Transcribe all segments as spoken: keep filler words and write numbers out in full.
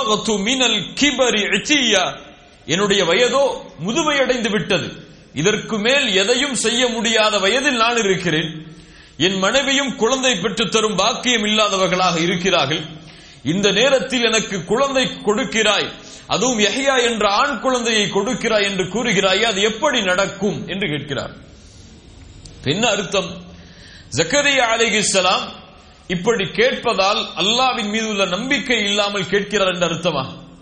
பலகது மினல் கிபரி இத்தியா, என்னுடைய வயதோ முதுமையடைந்து விட்டது, இதற்கு மேல் எதையும் செய்ய முடியாத வயதில் நான் இருக்கிறேன். என் மனைவியும் குழந்தை பெற்று தரும் பாக்கியம் இல்லாதவர்களாக இருக்கிறார்கள். இந்த நேரத்தில் எனக்கு குழந்தை கொடுக்கிறாய், அதுவும் யஹ்யா என்ற ஆண் குழந்தையை கொடுக்கிறாய் என்று கூறுகிறாய், அது எப்படி நடக்கும் என்று கேட்கிறார். என்ன அர்த்தம்? ஜக்கரியா அலைஹிஸ்ஸலாம் இப்படி கேட்பதால் அல்லாஹ்வின் மீது உள்ள நம்பிக்கை இல்லாமல் கேட்கிறார் என்ற அர்த்தமா?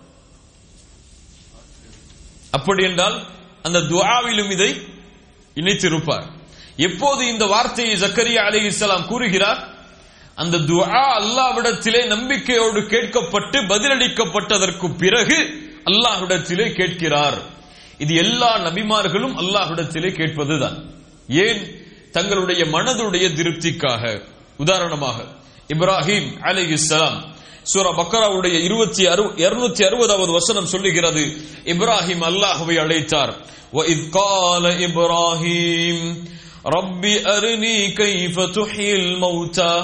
அப்படி என்றால் அந்த துஆவிலும் இதை இணைத்திருப்பார். எப்போது இந்த வார்த்தையை ஜக்கரியா அலைஹிஸ்ஸலாம் கூறுகிறார், அந்த துஆ அல்லாஹ்விடத்திலே நம்பிக்கையோடு கேட்கப்பட்டு பதிலளிக்கப்பட்டதற்கு பிறகு அல்லாஹ்விடத்திலே கேட்கிறார். இது எல்லா நபிமார்களும் அல்லாஹ்விடத்திலே கேட்பதுதான். ஏன்? தங்களுடைய மனதுடைய திருப்திக்காக. உதாரணமாக இப்ராஹிம் அலைஹிஸ்ஸலாம் சூரா பக்கராவுடைய இருநூற்று அறுபதாவது வசனம் சொல்லுகிறது, இப்ராஹிம் அல்லாஹ்வை அழைத்தார். وَإِذْ قَالَ إِبْرَاهِيمُ رَبِّ أَرِنِي كَيْفَ تُحْيِي الْمَوْتَى,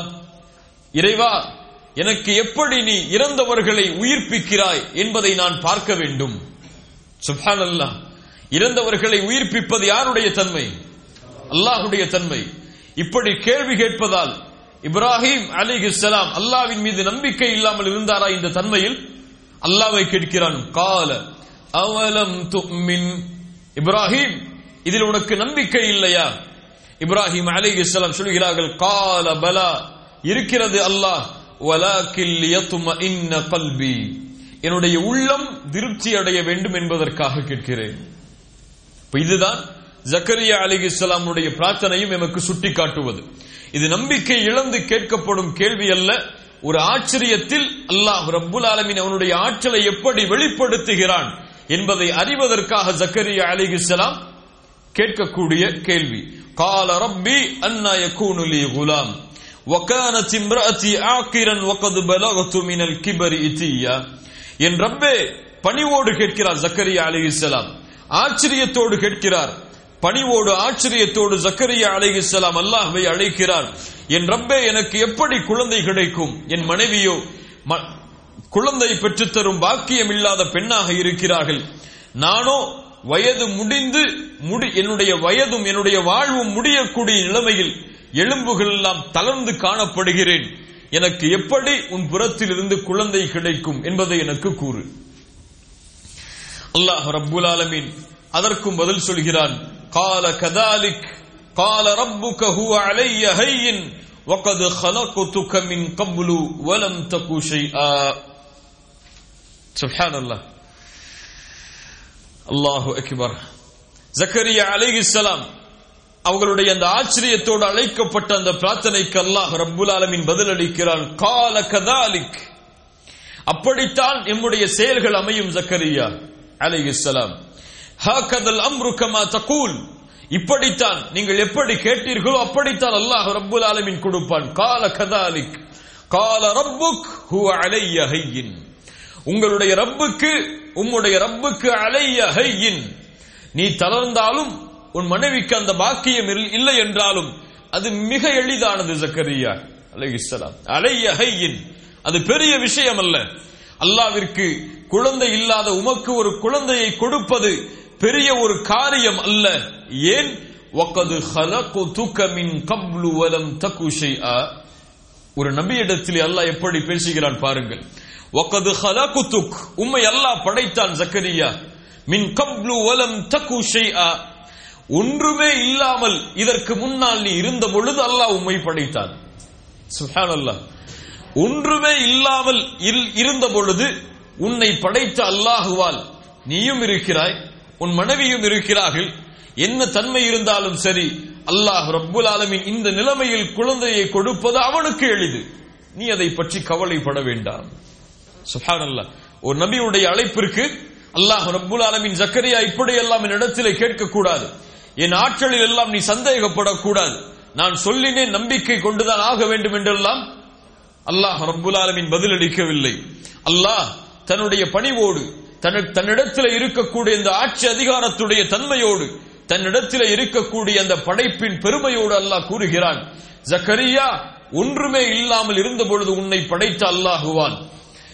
இறைவா எனக்கு எப்படி நீ இறந்தவர்களை உயிர்ப்பிக்கிறாய் என்பதை நான் பார்க்க வேண்டும். சுப்ஹானல்லாஹ், இறந்தவர்களை உயிர்ப்பிப்பது யாருடைய தன்மை? அல்லாஹ்வுடைய தன்மை. இப்படி கேள்வி கேட்பதால் இப்ராஹிம் அலைஹிஸ்ஸலாம் அல்லாஹ்வின் மீது நம்பிக்கை இல்லாமல் இருந்தாரா? இந்த தன்மையில் அல்லாஹ்வை கேட்கிறான். கால அவலம் துமின், இப்ராஹிம் இதில் உனக்கு நம்பிக்கை இல்லையா? இப்ராஹிம் அலைஹிஸ்ஸலாம் சொல்கிறார்கள், கால பலா, இருக்கிறது அல்லாஹ், வலாக்கில் யத்மஇன்ன கல்பி, என்னுடைய உள்ளம் திருப்தி அடைய வேண்டும் என்பதற்காக கேட்கிறேன். இதுதான் ஜக்கரியா அலைஹிஸ்ஸலாமுடைய பிரார்த்தனையும் எமக்கு சுட்டி காட்டுவது. இது நம்பிக்கை இழந்து கேட்கப்படும் கேள்வி அல்ல. ஒரு ஆச்சரியத்தில் அல்லாஹ் ரப்புல் ஆலமீன் அவனுடைய ஆற்றலை எப்படி வெளிப்படுத்துகிறான் என்பதை அறிவதற்காக ஜக்கரியா அலைஹிஸ்ஸலாம் கேட்கக்கூடிய கேள்வி. கால ரப்பி அன்னா யகூனு லீ குலாம் வகானத் இம்ராஅதி ஆகிரன் வகத் பலகது மினல் கிபரி இத்தியா, என் ரப்பே, பணிவோடு கேட்கிறார் ஜக்கரியா அலைஹிஸ்ஸலாம், ஆச்சரியத்தோடு கேட்கிறார். பணிவோடு ஆச்சரியத்தோடு ஜக்கரியா அலைஹிஸ்ஸலாம் அல்லாஹ்வை அழைக்கிறார். என் ரப்பே, எனக்கு எப்படி குழந்தை கிடைக்கும்? என் மனைவியோ குழந்தை பெற்றுத்தரும் பாக்கியம் இல்லாத பெண்ணாக இருக்கிறார்கள். நானோ வயது முடிந்து முடி என்னுடைய வயதும் என்னுடைய வாழ்வும் முடியக்கூடிய நிலைமையில் எலும்புகள் எல்லாம் தளர்ந்து காணப்படுகிறேன். எனக்கு எப்படி உன் புறத்தில் இருந்து குழந்தை கிடைக்கும் என்பதை எனக்கு கூறு. அல்லாஹ் ரப்புல் ஆலமீன் அதற்கும் பதில் சொல்கிறான். قال كذلك قال ربك هو علي هين وقد خلقتك من قبل ولم تك شيئا. سبحان الله, அல்லாஹு அக்பர். ஜக்கரியா அலைஹிஸ்ஸலாம் அவர்களுடைய அந்த ஆச்சரியத்தோடு அழைக்கப்பட்ட அந்த பிரார்த்தனைக்கு அல்லாஹ் ரப்புல் ஆலமீன் பதில் அளிக்கிறான். قال كذلك, அப்படித்தான் நம்முடைய செயல்கள் அமையும் ஜக்கரியா அலைஹிஸ்ஸலாம். ஹாகதல் அம்ரு கமா தகூல், இப்படித்தான் நீங்கள் எப்படி கேட்டீர்களோ அப்படித்தான் அல்லாஹ் ரப்புல் ஆலமீன் கொடுப்பான். கால கதாலிக் கால ரப்புக் ஹுவ அலைய ஹையின், உங்களுடைய ரப்புக்கு உம்முடைய ரப்புக்கு அலைய ஹையின், நீ தளர்ந்தாலும் உன் மனைவிக்கு அந்த பாக்கியம் இல்லை என்றாலும் அது மிக எளிதானது. ஜக்கரியா அலைஹிஸ்ஸலாம் அலைய ஹையின், அது பெரிய விஷயம் அல்ல. அல்லாஹ்விற்கு குழந்தை இல்லாத உமக்கு ஒரு குழந்தையை கொடுப்பது பெரிய ஒரு காரியம் அல்ல. ஏன்? வகது خلقتك من قبل ولم تك شيئا, ஒரு நபியிடத்தில் அல்லாஹ் எப்படி பேசுகிறான் பாருங்கள். வகது خلقتك, உம்மை அல்லாஹ் படைத்தான் ஜக்கரியா. மின் கப்லு வலம் தகு ஷைஆ, ஒன்றுமே இல்லாமல் இதற்கு முன்னால் நீ இருந்த பொழுது அல்லாஹ் உம்மை படைத்தான். சுப்ஹானல்லாஹ், ஒன்றுமே இல்லாமல் இருந்த பொழுது உன்னை படைத்த அல்லாஹுவால் நீயும் இருக்கிறாய், உன் மனைவியும் இருக்கிறார்கள். என்ன தன்மை இருந்தாலும் சரி, அல்லாஹ் ரப்புல் ஆலமீன் இந்த நிலைமையில் குழந்தையை கொடுப்பது அவனுக்கு எளிது. நீ அதை பற்றி கவலைப்பட வேண்டாம். சுப்ஹானல்லாஹ், ஒரு நபியுடைய அழைப்பிற்கு அல்லாஹ் ரப்புல் ஆலமீன் ஜக்கரியா இப்படி எல்லாம் என் இடத்திலே கேட்கக்கூடாது, என் ஆற்றலில் எல்லாம் நீ சந்தேகப்படக்கூடாது, நான் சொல்லினேன் நம்பிக்கை கொண்டுதான் ஆக வேண்டும் என்றெல்லாம் அல்லாஹ் ரப்புல் ஆலமீன் பதிலளிக்கவில்லை. அல்லாஹ் தன்னுடைய பணிவோடு தன்னிடத்தில் இருக்கக்கூடிய இந்த ஆட்சி அதிகாரத்துடைய தன்மையோடு தன்னிடத்தில் இருக்கக்கூடிய அந்த படைப்பின் பெருமையோடு அல்லாஹ் கூறுகிறான், ஜக்கரியா, ஒன்றுமே இல்லாமல் இருந்த பொழுது உன்னை படைத்த அல்லாஹுவான்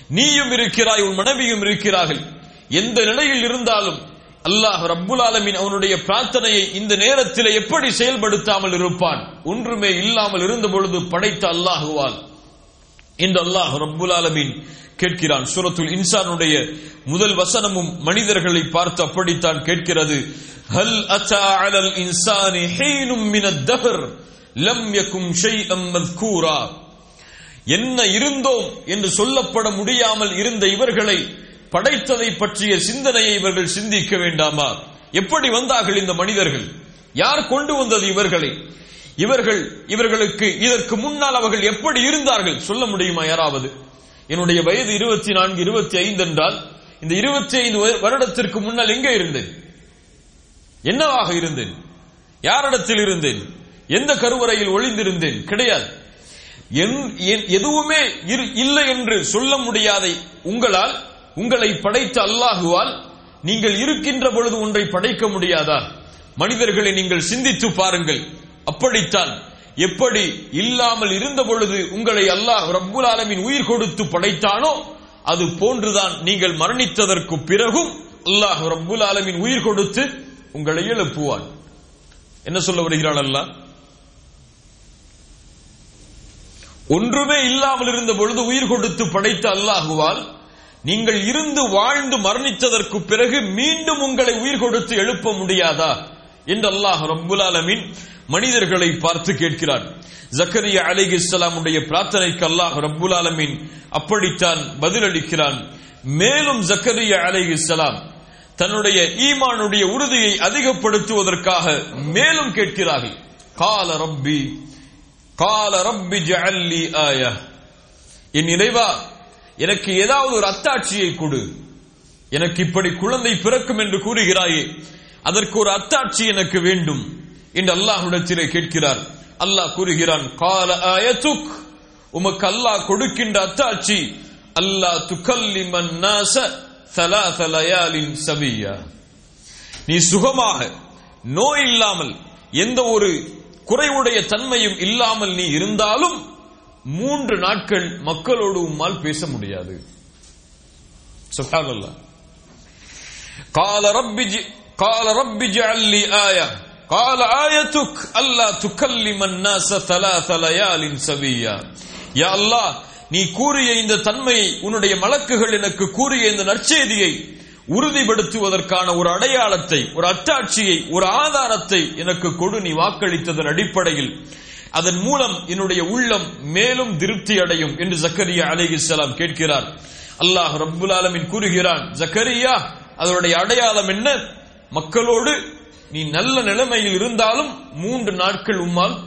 நீயும் இருக்கிறாய், உன் மனைவியும் இருக்கிறார்கள். எந்த நிலையில் இருந்தாலும் அல்லாஹ் ரப்புல் ஆலமீன் அவனுடைய பிரார்த்தனையை இந்த நேரத்தில் எப்படி செயல்படுத்தாமல் இருப்பான்? ஒன்றுமே இல்லாமல் இருந்த பொழுது படைத்த அல்லாஹுவால் என்று அல்லாஹ் ரப்புல் ஆலமீன் கேட்கிறான். சூரத்துல் இன்சானுடைய முதல் வசனமும் மனிதர்களை பார்த்து அப்படித்தான் கேட்கிறது. ஹல் அத்தா அலல் இன்சானி ஹீனும் மினத் தஹர் லம் யகும் ஷைஅம் மذ்கூரா. என்ன இருந்தோம் என்று சொல்லப்பட முடியாமல் இருந்த இவர்களை படைத்ததை பற்றிய சிந்தனையை இவர்கள் சிந்திக்க வேண்டாமா? எப்படி வந்தார்கள் இந்த மனிதர்கள்? யார் கொண்டு வந்தது இவர்களை? இவர்கள் இவர்களுக்கு இதற்கு முன்னால் அவர்கள் எப்படி இருந்தார்கள் சொல்ல முடியுமா யாராவது? என்னுடைய வயது இருபத்தி நான்கு இருபத்தி ஐந்து என்றால் இந்த இருபத்தி ஐந்து வருடத்திற்கு முன்னால் எங்கே இருந்தேன்? என்னவாக இருந்தேன்? யாரிடத்தில் இருந்தேன்? எந்த கருவறையில் ஒளிந்திருந்தேன்? கிடையாது. எதுவுமே இல்லை என்று சொல்ல முடியாத உங்களால், உங்களை படைத்த அல்லாஹுவால் நீங்கள் இருக்கின்ற பொழுது ஒன்றை படைக்க முடியாதா? மனிதர்களை நீங்கள் சிந்தித்து பாருங்கள். அப்படித்தான் எப்படி இல்லாமல் இருந்த பொழுது உங்களை அல்லாஹ் ரப்புல் ஆலமீன் உயிர் கொடுத்து படைத்தானோ அது போன்றுதான் நீங்கள் மரணித்ததற்கு பிறகும் அல்லாஹ் ரப்புல் ஆலமீன் உயிர் கொடுத்து உங்களை எழுப்புவான். என்ன சொல்ல வருகிறான் அல்லாஹ்? ஒன்றுமே இல்லாமல் இருந்த பொழுது உயிர் கொடுத்து படைத்த அல்லாஹுவால் நீங்கள் இருந்து வாழ்ந்து மரணித்ததற்கு பிறகு மீண்டும் உங்களை உயிர் கொடுத்து எழுப்ப முடியாதா என்று அல்லாஹ் ரப்புல் ஆலமீன் மனிதர்களை பார்த்து கேட்கிறார். ஜக்கரியா அலைஹிஸ்ஸலாமுடைய பிரார்த்தனைக்கு அல்லாஹ் ரப்புல் ஆலமீன் அப்படித்தான் பதிலளிக்கிறான். மேலும் ஜக்கரியா அலைஹிஸ்ஸலாம் தன்னுடைய ஈமானுடைய உறுதியை அதிகப்படுத்துவதற்காக மேலும் கேட்கிறார்கள். கால ரப்பி கால ரப்பி ஜஅல்லி ஆயா. என் இறைவா, எனக்கு ஏதாவது ஒரு அத்தாட்சியை கொடு. எனக்கு இப்படி குழந்தை பிறக்கும் என்று கூறுகிறாயே, அதற்கு ஒரு அத்தாட்சி எனக்கு வேண்டும் என்று அல்லாஹ்விடத்திலே கேட்கிறார். அல்லாஹ் கூறுகிறான், கால ஆயத்துக், உமக்கு அல்லாஹ் கொடுக்கின்ற அத்தாட்சி அல்லாஹ் துகல்லிமன் நாஸ ثلاث ليال சபியா. நீ சுகமாக நோய் இல்லாமல் எந்த ஒரு குறைவுடைய தன்மையும் இல்லாமல் நீ இருந்தாலும் மூன்று நாட்கள் மக்களோடு உம்மால் பேச முடியாது. சுப்ஹானல்லாஹ். قال رب قال رب اجعل لي آية قال آيتك ألا تكلم الناس ثلاث ليال سبيا. யா அல்லாஹ், நீ கூறிய இந்த தன்மையை, உன்னுடைய மலக்குகள் எனக்கு கூறிய இந்த நற்செய்தியை உறுதிப்படுத்துவதற்கான ஒரு அடையாளத்தை, ஒரு அத்தாட்சியை, ஒரு ஆதாரத்தை எனக்கு கொடு. நீ வாக்களித்ததன் அடிப்படையில் அதன் மூலம் என்னுடைய உள்ளம் மேலும் திருப்தி அடையும் என்று ஜக்கரியா அலைஹிஸ்ஸலாம் கேட்கிறார். அல்லாஹ் ரப்புல் ஆலமீன் கூறுகிறான், ஜக்கரியா, அதனுடைய அடையாளம் என்ன? மக்களோடு நீ நல்ல நிலைமையில் இருந்தாலும் மூன்று நாட்கள் உம்மால்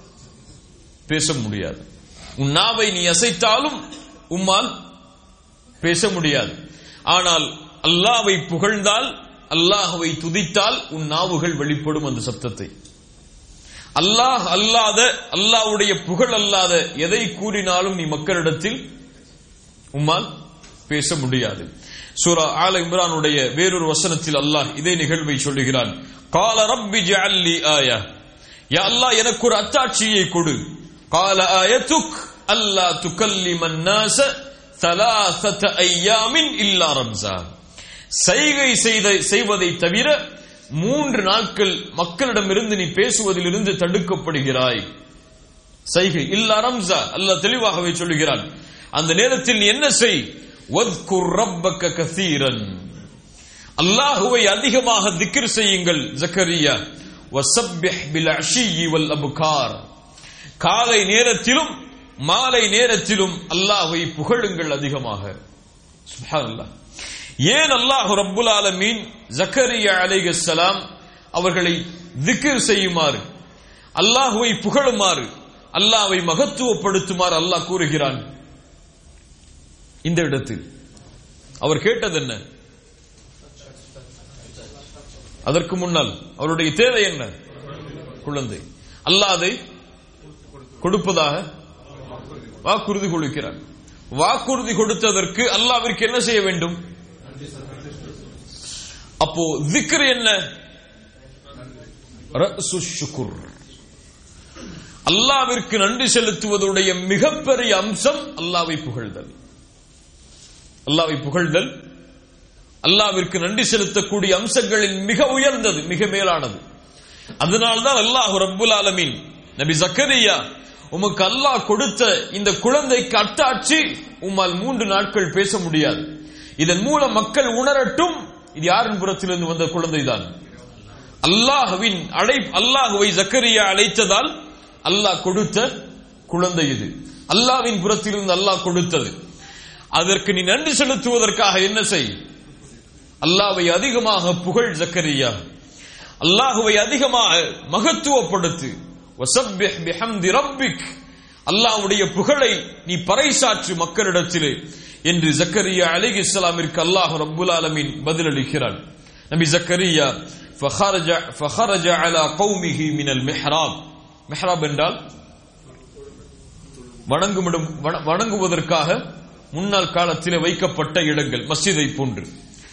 பேச முடியாது. உன் நாவை நீ அசைத்தாலும் உம்மால் பேச முடியாது. ஆனால் அல்லாஹ்வை புகழ்ந்தால், அல்லாஹ்வை துதித்தால் உன் நாவுகள் வெளிப்படும் அந்த சப்தத்தை. அல்லாஹ் அல்லாத, அல்லாஹ்வுடைய புகழ் அல்லாத எதை கூறினாலும் நீ மக்களிடத்தில் உம்மால் பேச முடியாது. சூரா ஆல இம்ரானுடைய வேறொரு வசனத்தில் அல்லாஹ் இதே நிகழ்வை சொல்லுகிறான். கால ரப்பி ஜஅல்லி ஆயா. யா அல்லாஹ், எனக்கு ஒரு அத்தாட்சியை கொடு. கால ஆயத்துக் அல்லா துகல்லிமன் நாஸ ثلاثة أيام இல்லா ரம்ஸா. சைகை செய்த செய்வதை தவிர மூன்று நாட்கள் மக்களிடமிருந்து நீ பேசுவதிலிருந்து தடுக்கப்படுகிறாய். சைகை இல்லா ரம்ஸா, அல்லாஹ் தெளிவாகவே சொல்லுகிறான். அந்த நேரத்தில் நீ என்ன செய்? வத்குர் ரப்பக கஸீரன். அல்லாஹ்வை அதிகமாக திக்ர் செய்யுங்கள் ஜக்கரியா. வஸப்பிஹ் பில் அஷியி வல் அப்கார். காலை நேரத்திலும் மாலை நேரத்திலும் அல்லாஹ்வை புகழுங்கள் அதிகமாக. சுப்ஹானல்லாஹ். ஏன் அல்லாஹ் ரப்புல் ஆலமீன் ஜக்கரியா அலைஹிஸ்ஸலாம் அவர்களை திக்ர் செய்யுமாறு, அல்லாஹ்வை புகழுமாறு, அல்லாஹ்வை மகத்துவப்படுத்துமாறு அல்லாஹ் கூறுகிறான்? இந்த இடத்தில் அவர் கேட்டது என்ன? அதற்கு முன்னால் அவருடைய தேவை என்ன? குழந்தை. அல்லாஹ் அதை கொடுப்பதாக வாக்குறுதி கொடுக்கிறார். வாக்குறுதி கொடுத்ததற்கு அல்லாஹ்விற்கு என்ன செய்ய வேண்டும்? அப்போ திக்ர் என்ன? ரஅசு ஷுக்ர். அல்லாஹ்விற்கு நன்றி செலுத்துவதுடைய மிகப்பெரிய அம்சம் அல்லாஹ்வை புகழ்தல். அல்லாஹ்வை புகழ்தல் அல்லாஹ்விற்கு நன்றி செலுத்தக்கூடிய அம்சங்களில் மிக உயர்ந்தது, மிக மேலானது. அதனால்தான் அல்லாஹ் ரப்புல் ஆலமீன் நபி ஜக்கரியா, உமக்கு அல்லாஹ் கொடுத்த இந்த குழந்தைக்கு அட்டாட்சி உம்மால் மூன்று நாட்கள் பேச முடியாது, இதன் மூலம் மக்கள் உணரட்டும் இது யாரின் புறத்திலிருந்து வந்த குழந்தைதான், அல்லாஹ்வின் அழை அல்லாஹ்வை ஜக்கரியா அழைத்ததால் அல்லாஹ் கொடுத்த குழந்தை இது, அல்லாஹ்வின் புறத்திலிருந்து அல்லாஹ் கொடுத்தது. அதற்கு நீ நன்றி செலுத்துவதற்காக என்ன செய்? அல்லாஹ்வை அதிகமாக புகழ் ஜக்கரியா, அல்லாஹ்வை அதிகமாக மகத்துவப்படுத்து. வஸப்பிஹ் பிஹம்தி ரப்பிக், அல்லாஹ்வுடைய புகழை நீ பறைசாற்று மக்களிடத்திலே என்று ஜக்கரியா அலைஹிஸ்ஸலாமிற்கு அல்லாஹ் ரப்புல் ஆலமீன் பதிலளிக்கிறான். நபி ஜக்கரியா ஃபஹரஜ ஃபஹரஜ அலா கௌமிஹி மினல் மிஹ்ராப். மிஹ்ராப் என்றால் வணங்குமிடம், வணங்குவதற்காக முன்னாள் காலத்திலே வைக்கப்பட்ட இடங்கள், மஸ்ஜிதை போன்று.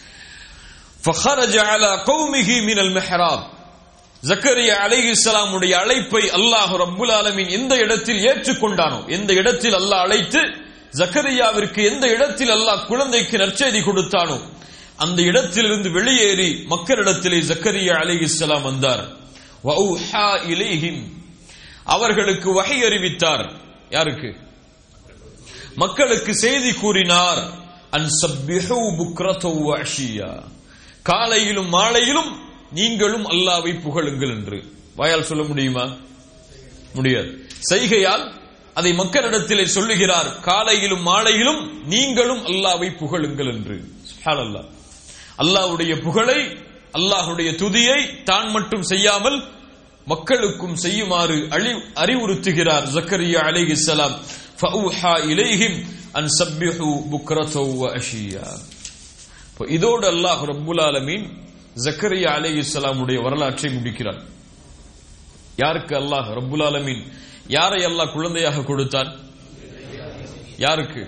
ஃபஹரஜ அலா கௌமிஹி மினல் மிஹ்ராப். ஜக்கரியா அலைஹிஸ்ஸலாமுடைய அழைப்பை அல்லாஹ் ரப்புல் ஆலமீன் எந்த இடத்தில் ஏற்றுக்கொண்டானோ, எந்த இடத்தில் அல்லாஹ் அழைத்து ஜக்கரியாவிற்கு எந்த இடத்தில் அல்லாஹ் குழந்தைக்கு நற்செய்தி கொடுத்தானோ அந்த இடத்திலிருந்து வெளியேறி மக்களிடத்திலே ஜக்கரியா அலைஹிஸ்ஸலாம் வந்தார். வஅஹா இலைஹிம், அவர்களுக்கு வஹி அறிவித்தார். யாருக்கு? மக்களுக்கு செய்தி கூறினார். அன் சப்பிஹு புக்ரத வ அஷியா, காலையிலும் மாலையிலும் நீங்களும் அல்லாஹ்வை புகழுங்கள் என்று. வாயால் சொல்ல முடியுமா? முடியாது. செய்கையால் அதை மக்களிடத்திலே சொல்லுகிறார். காலையிலும் மாலையிலும் நீங்களும் அல்லாஹ்வை புகழுங்கள் என்று. சுப்ஹானல்லாஹ். அல்லாஹ்வுடைய புகழை, அல்லாஹ்வுடைய துதியை தான் மட்டும் செய்யாமல் மக்களுக்கும் செய்யுமாறு அறிவுறுத்துகிறார் ஜக்கரியா அலைஹிஸ்ஸலாம். ஃபஅஹா இலைஹிம் அன் சப்பிஹு புக்ரத வ அஷியா. இதோடு அல்லாஹ் ரப்புல் ஆலமீன் ஜக்கரியா அலைஹிஸ்ஸலாமுடைய வரலாற்றை முடிக்கிறார். யாருக்கு அல்லாஹ் ரப்புல் ஆலமீன், யாரை அல்லாஹ் குழந்தையாக கொடுத்தான்? யாருக்கு?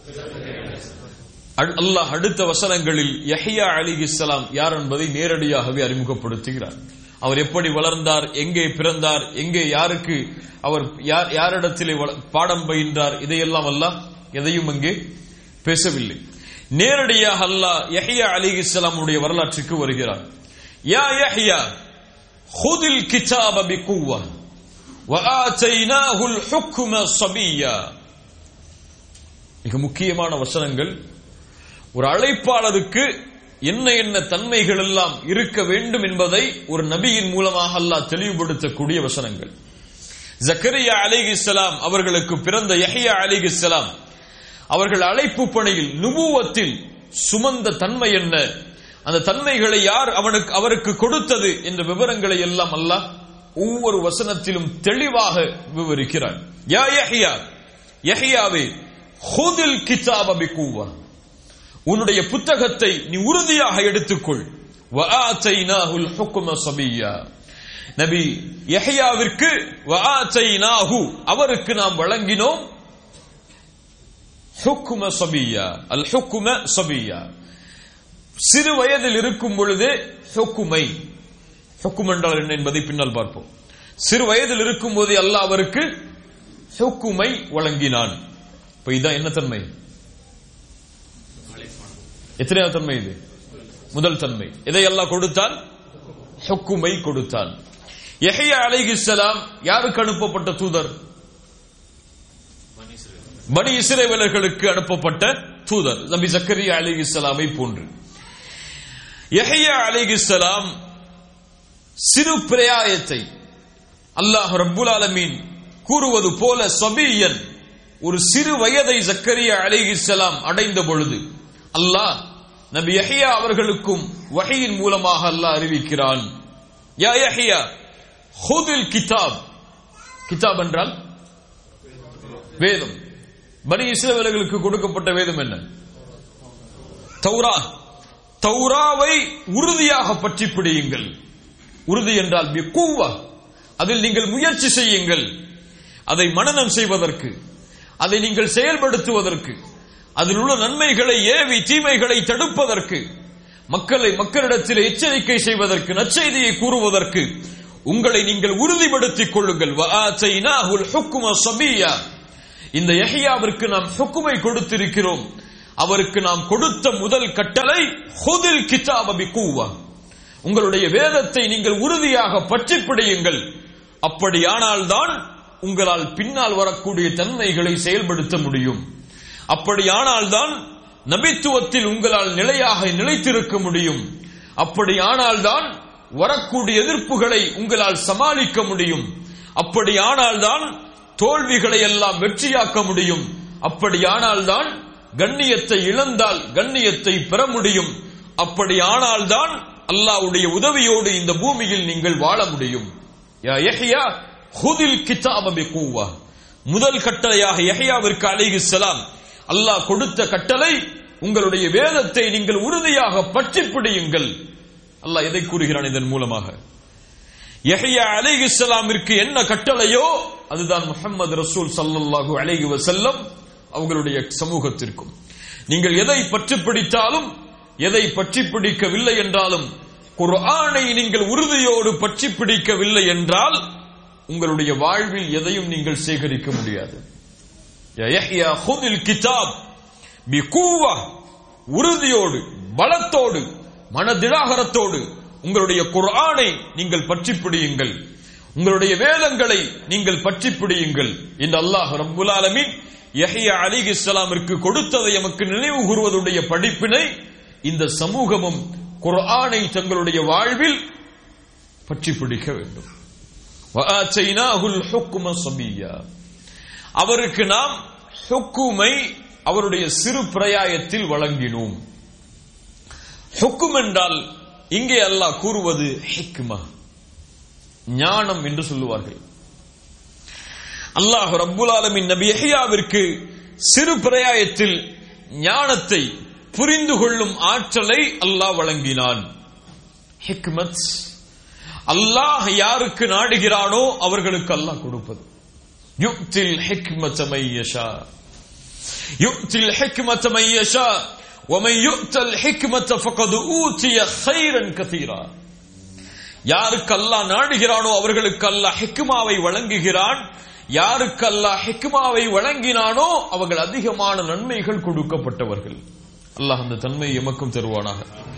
அல்லாஹ் அடுத்த வசனங்களில் யஹ்யா அலைஹிஸ்ஸலாம் யார் என்பதை நேரடியாகவே அறிமுகப்படுத்துகிறார். அவர் எப்படி வளர்ந்தார், எங்கே பிறந்தார், எங்கே யாருக்கு அவர் யாரிடத்திலே பாடம் பயின்றார், இதையெல்லாம் அல்லாஹ் எதையும் அங்கே பேசவில்லை. நேரடியாக அல்லாஹ் யஹ்யா அலைஹிஸ்ஸலாமுடைய வரலாற்றுக்கு வருகிறார். யா யஹ்யா ஹுதில் கிதாப பிகுவா வஆதைனாஹுல் ஹுக்ம ஸபிய்யா. மிக முக்கியமான வசனங்கள். ஒரு அழைப்பாளருக்கு என்ன என்ன தன்மைகள் எல்லாம் இருக்க வேண்டும் என்பதை ஒரு நபியின் மூலமாக அல்லாஹ் தெளிவுபடுத்தக்கூடிய வசனங்கள். ஜக்கரியா அலைஹிஸ்ஸலாம் அவர்களுக்கு பிறந்த யஹ்யா அலைஹிஸ்ஸலாம் அவர்கள் அழைப்பு பணியில் நுபுவத்தில் சுமந்த தன்மை என்ன, அந்த தன்மைகளை யார் அவனுக்கு அவருக்கு கொடுத்தது என்ற விவரங்களை எல்லாம் அல்லாஹ் ஒவ்வொரு வசனத்திலும் தெளிவாக விவரிக்கிறார். யா யஹ்யா, யஹ்யாவே ஹுதில் கிதாப பிகுவா, உன்னுடைய புத்தகத்தை நீ உறுதியாக எடுத்துக்கொள். வஆதைனாஹுல் ஹுக்ம ஸபிய்யா, நபி யஹ்யாவிற்கு வஆதைனாஹு அவருக்கு நாம் வழங்கினோம் ஹுக்ம ஸபிய்யா. அல் ஹுக்ம ஸபிய்யா, சிறு வயதில் இருக்கும் பொழுதே ஹுக்மை, ஹுக்ம் என்றால் என்ன என்பதை பின்னால் பார்ப்போம். சிறு வயதில் இருக்கும் போதே அல்லாஹ் அவருக்கு ஹுக்மை வழங்கினான். இப்ப இதான் என்ன தன்மை? எத்தனையாவது தன்மை இது? முதல் தன்மை. எதை அல்லாஹ் கொடுத்தான்? ஹுக்மை கொடுத்தான். யஹ்யா அலைஹிஸ்ஸலாம் யாருக்கு அனுப்பப்பட்ட தூதர்? பனி இஸ்ரவேலர்களுக்கு அனுப்பப்பட்ட தூதர், நபி ஜக்கரியா அலைஹிஸ்ஸலாமை போன்று. யஹ்யா அலைஹிஸ்ஸலாம் சிறு பிரயாயத்தை அல்லாஹ் ரப்புல் ஆலமீன் கூறுவது போல சபியன், ஒரு சிறு வயதை ஜக்கரியா அலைஹிஸ்ஸலாம் அடைந்த பொழுது அல்லாஹ் நபி யஹ்யா அவர்களுக்கும் வஹீயின் மூலமாக அல்லாஹ் அறிவிக்கிறான். யா யஹ்யா ஹுதில் கிதாப். கிதாப் என்றால் வேதம். பனி இஸ்ரவேலர்களுக்கு கொடுக்கப்பட்ட வேதம் என்ன? தௌரா. தௌராவை உறுதியாக பற்றி பிடியுங்கள். உறுதி என்றால் பிகுவா, அதில் நீங்கள் முயற்சி செய்யுங்கள். அதை மனனம் செய்வதற்கு, அதை நீங்கள் செயல்படுத்துவதற்கு, அதில் உள்ள நன்மைகளை ஏவி தீமைகளை தடுப்பதற்கு, மக்களை மக்களிடத்தில் எச்சரிக்கை செய்வதற்கு, நற்செய்தியை கூறுவதற்கு உங்களை நீங்கள் உறுதிப்படுத்திக் கொள்ளுங்கள். வஆதைனாஹுல் ஹுக்ம ஸபிய்யா, இந்த யஹ்யாவிற்கு நாம் ஹுக்மை கொடுத்திருக்கிறோம், அவருக்கு நாம் கொடுத்த முதல் கட்டளை ஹுதில் கிதாப பிகுவா, உங்களுடைய வேதத்தை நீங்கள் உறுதியாக பற்றி பிடியுங்கள். அப்படியானால் தான் உங்களால் பின்னால் வரக்கூடிய தன்மைகளை செயல்படுத்த முடியும். அப்படியானால் தான் நபித்துவத்தில் உங்களால் நிலையாக நிலைத்திருக்க முடியும். அப்படியானால் தான் வரக்கூடிய எதிர்ப்புகளை உங்களால் சமாளிக்க முடியும். அப்படியானால் தான் தோல்விகளை எல்லாம் வெற்றியாக்க முடியும். அப்படியானால் தான் கண்ணியத்தை இழந்தால் கண்ணியத்தை பெற முடியும். அப்படியானால் தான் அல்லாஹ்வுடைய உதவியோடு இந்த பூமியில் நீங்கள் வாழ முடியும். யா யஹ்யா ஹுதில் கிதாப பிகுவா, முதல் கட்டளையாக யஹ்யாவிற்கு அலைஹிஸ்ஸலாம் அல்லாஹ் கொடுத்த கட்டளை, உங்களுடைய வேதத்தை நீங்கள் உறுதியாக பற்றி பிடியுங்கள். அல்லாஹ் எதை கூறுகிறான் இதன் மூலமாக? யஹ்யா அலைஹிஸ்ஸலாமிற்கு என்ன கட்டளையோ அதுதான் முஹம்மது ரசூல் ஸல்லல்லாஹு அலைஹி வஸல்லம் அவங்களுடைய சமூகத்திற்கும். நீங்கள் எதை பற்றி பிடித்தாலும் எதை பற்றி பிடிக்கவில்லை என்றாலும் குர்ஆனை நீங்கள் உறுதியோடு பற்றி பிடிக்கவில்லை என்றால் உங்களுடைய வாழ்வில் எதையும் நீங்கள் சேகரிக்க முடியாது. யா யஹ்யா ஹுதில் கிதாப் பிகுவா, உறுதியோடு பலத்தோடு மனதிடாகரத்தோடு உங்களுடைய குர்ஆனை நீங்கள் பற்றி பிடியுங்கள், உங்களுடைய வேதங்களை நீங்கள் பற்றி பிடியுங்கள் என்று அல்லாஹ் ரப்புல் ஆலமீன் யஹ்யா அலைஹிஸ்ஸலாமிற்கு கொடுத்ததை நமக்கு நினைவு கூறுவதுடைய படிப்பினை இந்த சமூகமும் குர்ஆனை தங்களுடைய வாழ்வில் பற்றி பிடிக்க வேண்டும். வஆதைனாஹுல் ஹுக்ம ஸபிய்யா, அவருக்கு நாம் ஹுக்குமை அவருடைய சிறு பிரயாயத்தில் வழங்கினோம். ஹுக்கும் என்றால் இங்கே அல்லாஹ் கூறுவது ஹிக்மா, ஞானம் என்று சொல்லுவார்கள். அல்லாஹ் ரப்புல் ஆலமீன் நபி யஹ்யாவிற்கு சிறு பிரயாயத்தில் ஞானத்தை புரிந்து கொள்ளும் ஆற்றலை அல்லாஹ் வழங்கினான். ஹிக்மத் அல்லாஹ் யாருக்கு நாடுகிறானோ அவர்களுக்கு அல்லாஹ் கொடுப்பது. யுக்தில் ஹிக்மத மை யஷா, யுக்தில் ஹிக்மத மை யஷா வமன் யுக்தல் ஹிக்மத ஃபகத் ஊதிய கைரன் கதீரா. யாருக்கு அல்லாஹ் நாடுகிறானோ அவர்களுக்கு அல்லாஹ் ஹிக்மாவை வழங்குகிறான். யாருக்கு அல்லாஹ் ஹிக்மாவை வழங்கினானோ அவர்கள் அதிகமான நன்மைகள் கொடுக்கப்பட்டவர்கள். அல்லாஹ் அந்த தன்மை எமக்கும் தருவானாக.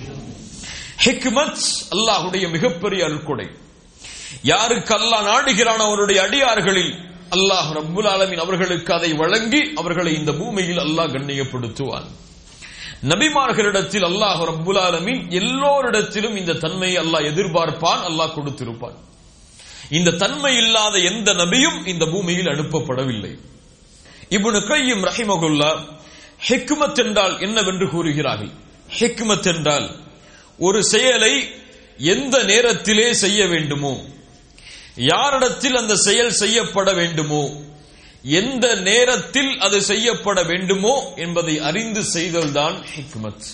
ஹிக்மத் அல்லாஹ்வுடைய மிகப்பெரிய அருட்கொடை. யாருக்கு அல்லாஹ் நாடுகிறானோ அவருடைய அடியார்களில் அல்லாஹ் ரப்புல் ஆலமீன் அவர்களுக்கு அதை வழங்கி அவர்களை இந்த பூமியில் அல்லாஹ் கண்ணியப்படுத்துவான். நபிமார்களிடத்தில் அல்லாஹ் ரப்புல் ஆலமீன் எல்லோரிடத்திலும் இந்த தன்மையை அல்லாஹ் எதிர்பார்ப்பான், அல்லாஹ் கொடுத்திருப்பான். இந்த தன்மை இல்லாத எந்த நபியும் இந்த பூமியில் அனுப்பப்படவில்லை. இப்னு கய்யிம் ரஹிமஹுல்லாஹ் ஹிக்மத் என்றால் என்னவென்று கூறுகிறார்கள். ஹிக்மத் என்றால் ஒரு செயலை எந்த நேரத்திலே செய்ய வேண்டுமோ, யாரிடத்தில் அந்த செயல் செய்யப்பட வேண்டுமோ, எந்த நேரத்தில் அது செய்யப்பட வேண்டுமோ என்பதை அறிந்து செய்தல்தான் ஹிக்மத்.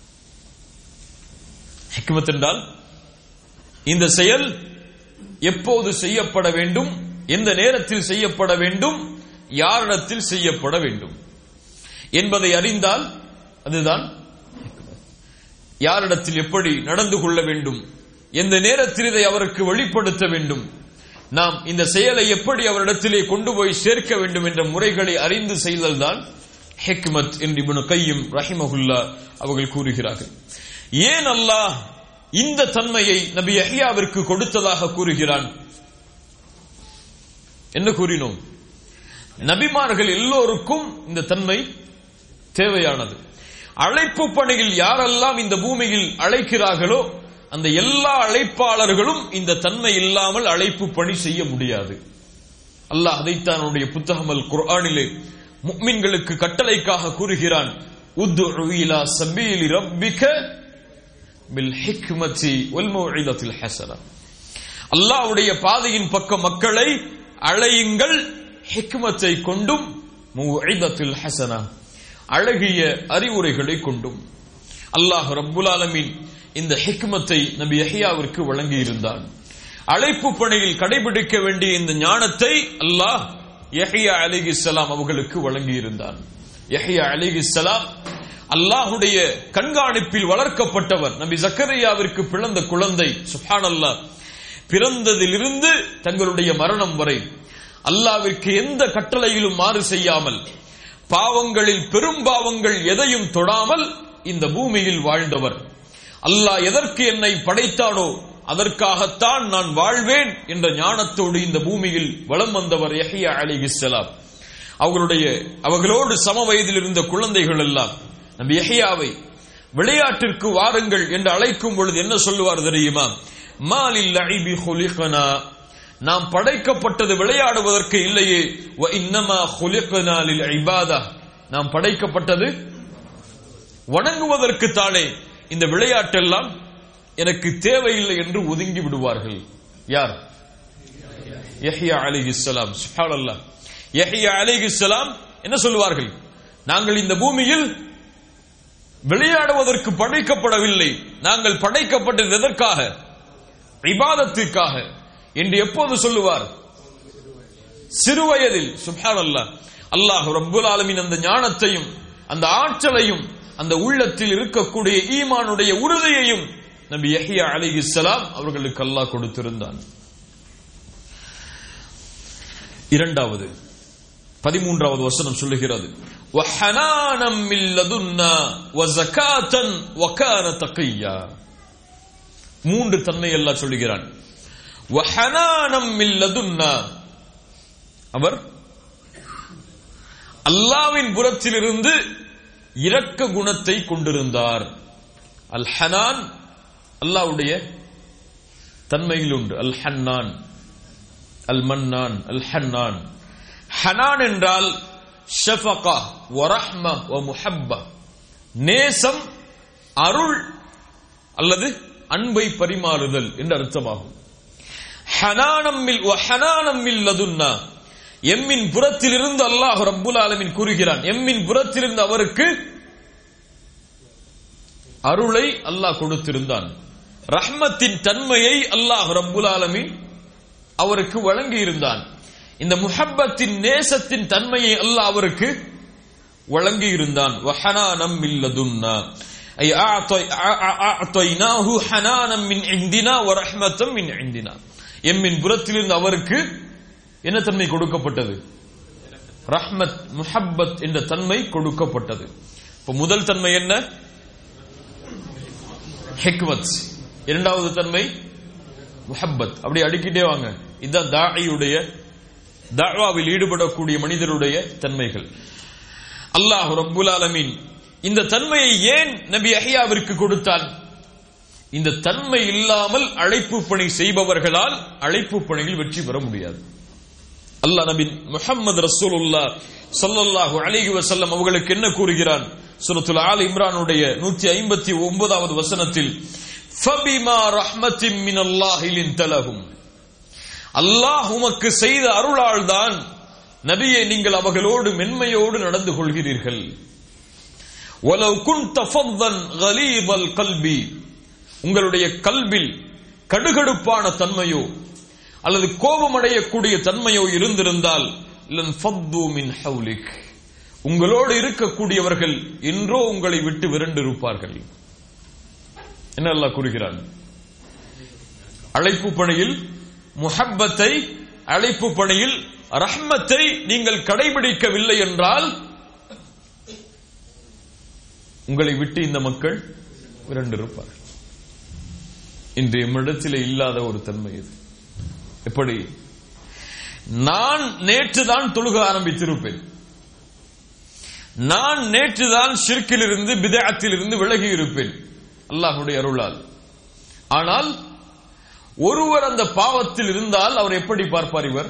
ஹிக்மத் என்றால் இந்த செயல் எப்போது செய்யப்பட வேண்டும், எந்த நேரத்தில் செய்யப்பட வேண்டும், யாரிடத்தில் செய்யப்பட வேண்டும் என்பதை அறிந்தால் அதுதான் யாரிடத்தில் எப்படி நடந்து கொள்ள வேண்டும், எந்த நேரத்தில் இதை அவருக்கு வெளிப்படுத்த வேண்டும், நாம் இந்த செயலை எப்படி அவரிடத்திலே கொண்டு போய் சேர்க்க வேண்டும் என்ற முறைகளை அறிந்து செய்தல்தான் ஹிக்மத் என்று இப்னு கய்யிம் ரஹிமஹுல்லாஹ் அவர்கள் கூறுகிறார்கள். ஏன் அல்லாஹ் இந்த தன்மையை நபி யஹ்யாவிற்கு கொடுத்ததாக கூறுகிறான்? என்ன கூறினோம்? நபிமார்கள் எல்லோருக்கும் இந்த தன்மை தேவையானது. அழைப்பு பணியில் யாரெல்லாம் இந்த பூமியில் அழைக்கிறார்களோ அந்த எல்லா அழைப்பாளர்களும் இந்த தன்மை இல்லாமல் அழைப்பு பணி செய்ய முடியாது. அல்லாஹ் அதைத்தான் அவருடைய புத்தகம் அல் குர்ஆனிலே முஃமின்களுக்கு கட்டளைக்காக கூறுகிறான். உத்உ இலா சபீலி ரப்பிக பில் ஹிக்மதி வல் மௌஇதத்தில் ஹஸனா. அல்லாஹ்வுடைய பாதையின் பக்கம் மக்களை அழையுங்கள் ஹிக்மத்தை கொண்டும் மௌஇதத்தில் ஹஸனா, அழகிய அறிவுரைகளை கொண்டும். அல்லாஹ் ரப்புல் ஆலமீன் இந்த ஹிக்மத்தை நபி யஹ்யாவிற்கு வழங்கி இருந்தான். அழைப்பு பணியில் கடைபிடிக்க வேண்டிய இந்த ஞானத்தை அல்லாஹ் யஹ்யா அலைஹிஸ்ஸலாம் அவர்களுக்கு வழங்கி இருந்தான். யஹ்யா அலைஹிஸ்ஸலாம் அல்லாஹ்வுடைய கண்காணிப்பில் வளர்க்கப்பட்டவர். நபி ஜக்கரியாவிற்கு பிறந்த குழந்தை சுப்ஹானல்லாஹ், பிறந்ததிலிருந்து தங்களுடைய மரணம் வரை அல்லாஹ்விற்கு எந்த கட்டளையிலும் மாறு செய்யாமல் பாவங்களில் பெரும் பாவங்கள் எதையும் தொடாமல் இந்த பூமியில் வாழ்ந்தவர். அல்லாஹ் எதற்கு என்னை படைத்தானோ அதற்காகத்தான் நான் வாழ்வேன் என்ற ஞானத்தோடு இந்த பூமியில் வலம் வந்தவர் யஹ்யா அலைஹிஸ்ஸலாம். அவர்களுடைய அவர்களோடு சம வயதில் இருந்த குழந்தைகள் எல்லாம் நபி யஹ்யாவை விளையாட்டிற்கு வாருங்கள் என்று அழைக்கும் பொழுது என்ன சொல்லுவார் தெரியுமா? மாலில் லஇபி குலிகனா, நாம் படைக்கப்பட்டது விளையாடுவதற்கு இல்லையே, வ இன்னமா குலிகனா லில் இபாதா, நாம் படைக்கப்பட்டது வணங்குவதற்கு தானே, இந்த விளையாட்டெல்லாம் எனக்கு தேவையில்லை என்று ஒதுங்கி விடுவார்கள். யார்? யஹ்யா அலைஹிஸ்ஸலாம். சுப்ஹானல்லாஹ். யஹ்யா அலைஹிஸ்ஸலாம் என்ன சொல்லுவார்கள்? நாங்கள் இந்த பூமியில் விளையாடுவதற்கு படைக்கப்படவில்லை, நாங்கள் படைக்கப்பட்டது எதற்காக? இபாதத்திற்காக என்று எப்போது சொல்லுவார்? சிறுவயதில். சுப்ஹானல்லாஹ். அல்லாஹ் ரப்புல் ஆலமீன் அந்த ஞானத்தையும் அந்த ஆற்றலையும் அந்த உள்ளத்தில் இருக்கக்கூடிய ஈமானுடைய உறுதியையும் நபி யஹ்யா அலைஹிஸ்ஸலாம் அவர்களுக்கு அல்லாஹ் கொடுத்திருந்தான். இரண்டாவது பதிமூன்றாவது வசனம் சொல்லுகிறது, வஹனானம் மின் லதுன்னா வஸகாத்தன் வகான தகியா. மூன்று தன்மை அல்லாஹ் சொல்லுகிறான். வஹனானம் மின் லதுன்னா, அவர் அல்லாஹ்வின் புறத்திலிருந்து இரக்க குணத்தை கொண்டிருந்தார். அல் ஹனான் அல்லாஹ்வுடைய தன்மையில் உண்டு. அல் ஹன்னான், அல் மன்னான், அல் ஹன்னான். ஹனான் என்றால் ஷஃபகா வ ரஹ்ம வ முஹப்பா, நேசம், அருள் அல்லது அன்பை பரிமாறுதல் என்று அர்த்தமாகும். ஹனானம் மில் வ ஹனானம் மின் லதுன்னா, எம்மின் புறத்திலிருந்து அல்லாஹ் ரப்புல் ஆலமீன் கூறுகிறான், எம்மின் புறத்திலிருந்து அவருக்கு அருளை அல்லாஹ் கொடுத்திருந்தான். ரஹ்மத்தின் தன்மையை அல்லாஹ் ரப்புல் ஆலமீன் அவருக்கு வழங்கி இருந்தான். இந்த முஹப்பத்தின் நேசத்தின் தன்மையை அல்லாஹ் அவருக்கு வழங்கி இருந்தான். வஹனானம் மின் லதுன்னா ஐ அஅதைனாஹு ஹனானம் மின் இந்தினா வ ரஹ்மத்தம் மின் இந்தினா. எம்மின் புறத்திலிருந்து அவருக்கு என்ன தன்மை கொடுக்கப்பட்டது? ரஹ்மத், முஹப்பத் என்ற தன்மை கொடுக்கப்பட்டது. இப்ப முதல் தன்மை என்ன? ஹிக்மத். இரண்டாவது தன்மை முஹப்பத். அப்படி அடிக்கிட்டே வாங்க. இதுதான் தாஇயுடைய, தஅவாவில் ஈடுபடக்கூடிய மனிதருடைய தன்மைகள். அல்லாஹ் ரப்புல் ஆலமீன் இந்த தன்மையை ஏன் நபி யஹ்யாவிற்கு கொடுத்தான்? இந்த தன்மை இல்லாமல் அழைப்பு பணி செய்பவர்களால் அழைப்பு பணியில் வெற்றி பெற முடியாது. அல்லாஹ் நபி முஹம்மது ரசூலுல்லாஹ் ஸல்லல்லாஹு அலைஹி வஸல்லம் அவர்களுக்கு என்ன கூறுகிறான்? சூரத்துல் ஆல் இம்ரானுடைய நூற்றி ஐம்பத்தி ஒன்பதாவது வசனத்தில், ஃபபிமா ரஹ்மத்தின் மினல்லாஹி லின்தலஹும், அல்லாஹ் உமக்கு செய்த அருளால் தான் நபியே நீங்கள் அவர்களோடு மென்மையோடு நடந்து கொள்கிறீர்கள். வலவ் குன்த ஃபவ்வன் கலீபல் கல்பி, உங்களுடைய கல்பில் கடுகடுப்பான தன்மையோ அல்லது கோபமடையக்கூடிய தன்மையோ இருந்திருந்தால் லன் ஃபத்து மின் ஹவுலிக், உங்களோடு இருக்கக்கூடியவர்கள் என்றோ உங்களை விட்டு விரண்டிருப்பார்கள். என்ன அல்லாஹ் கூறுகிறான்? அழைப்பு பணியில் முஹப்பத்தை, அழைப்பு பணியில் ரஹ்மத்தை நீங்கள் கடைபிடிக்கவில்லை என்றால் உங்களை விட்டு இந்த மக்கள் விரண்டிருப்பார்கள். இன்று எம்மிடத்திலே இல்லாத ஒரு தன்மை இது. எப்படி? நான் நேற்றுதான் தொழுக ஆரம்பித்திருப்பேன், நான் நேற்றுதான் ஷிர்கிலிருந்து பித்அத்திலிருந்து விலகி இருப்பேன் அல்லாஹ்வுடைய அருளால். ஆனால் ஒருவர் அந்த பாவத்தில் இருந்தால் அவர் எப்படி பார்ப்பார்? இவர்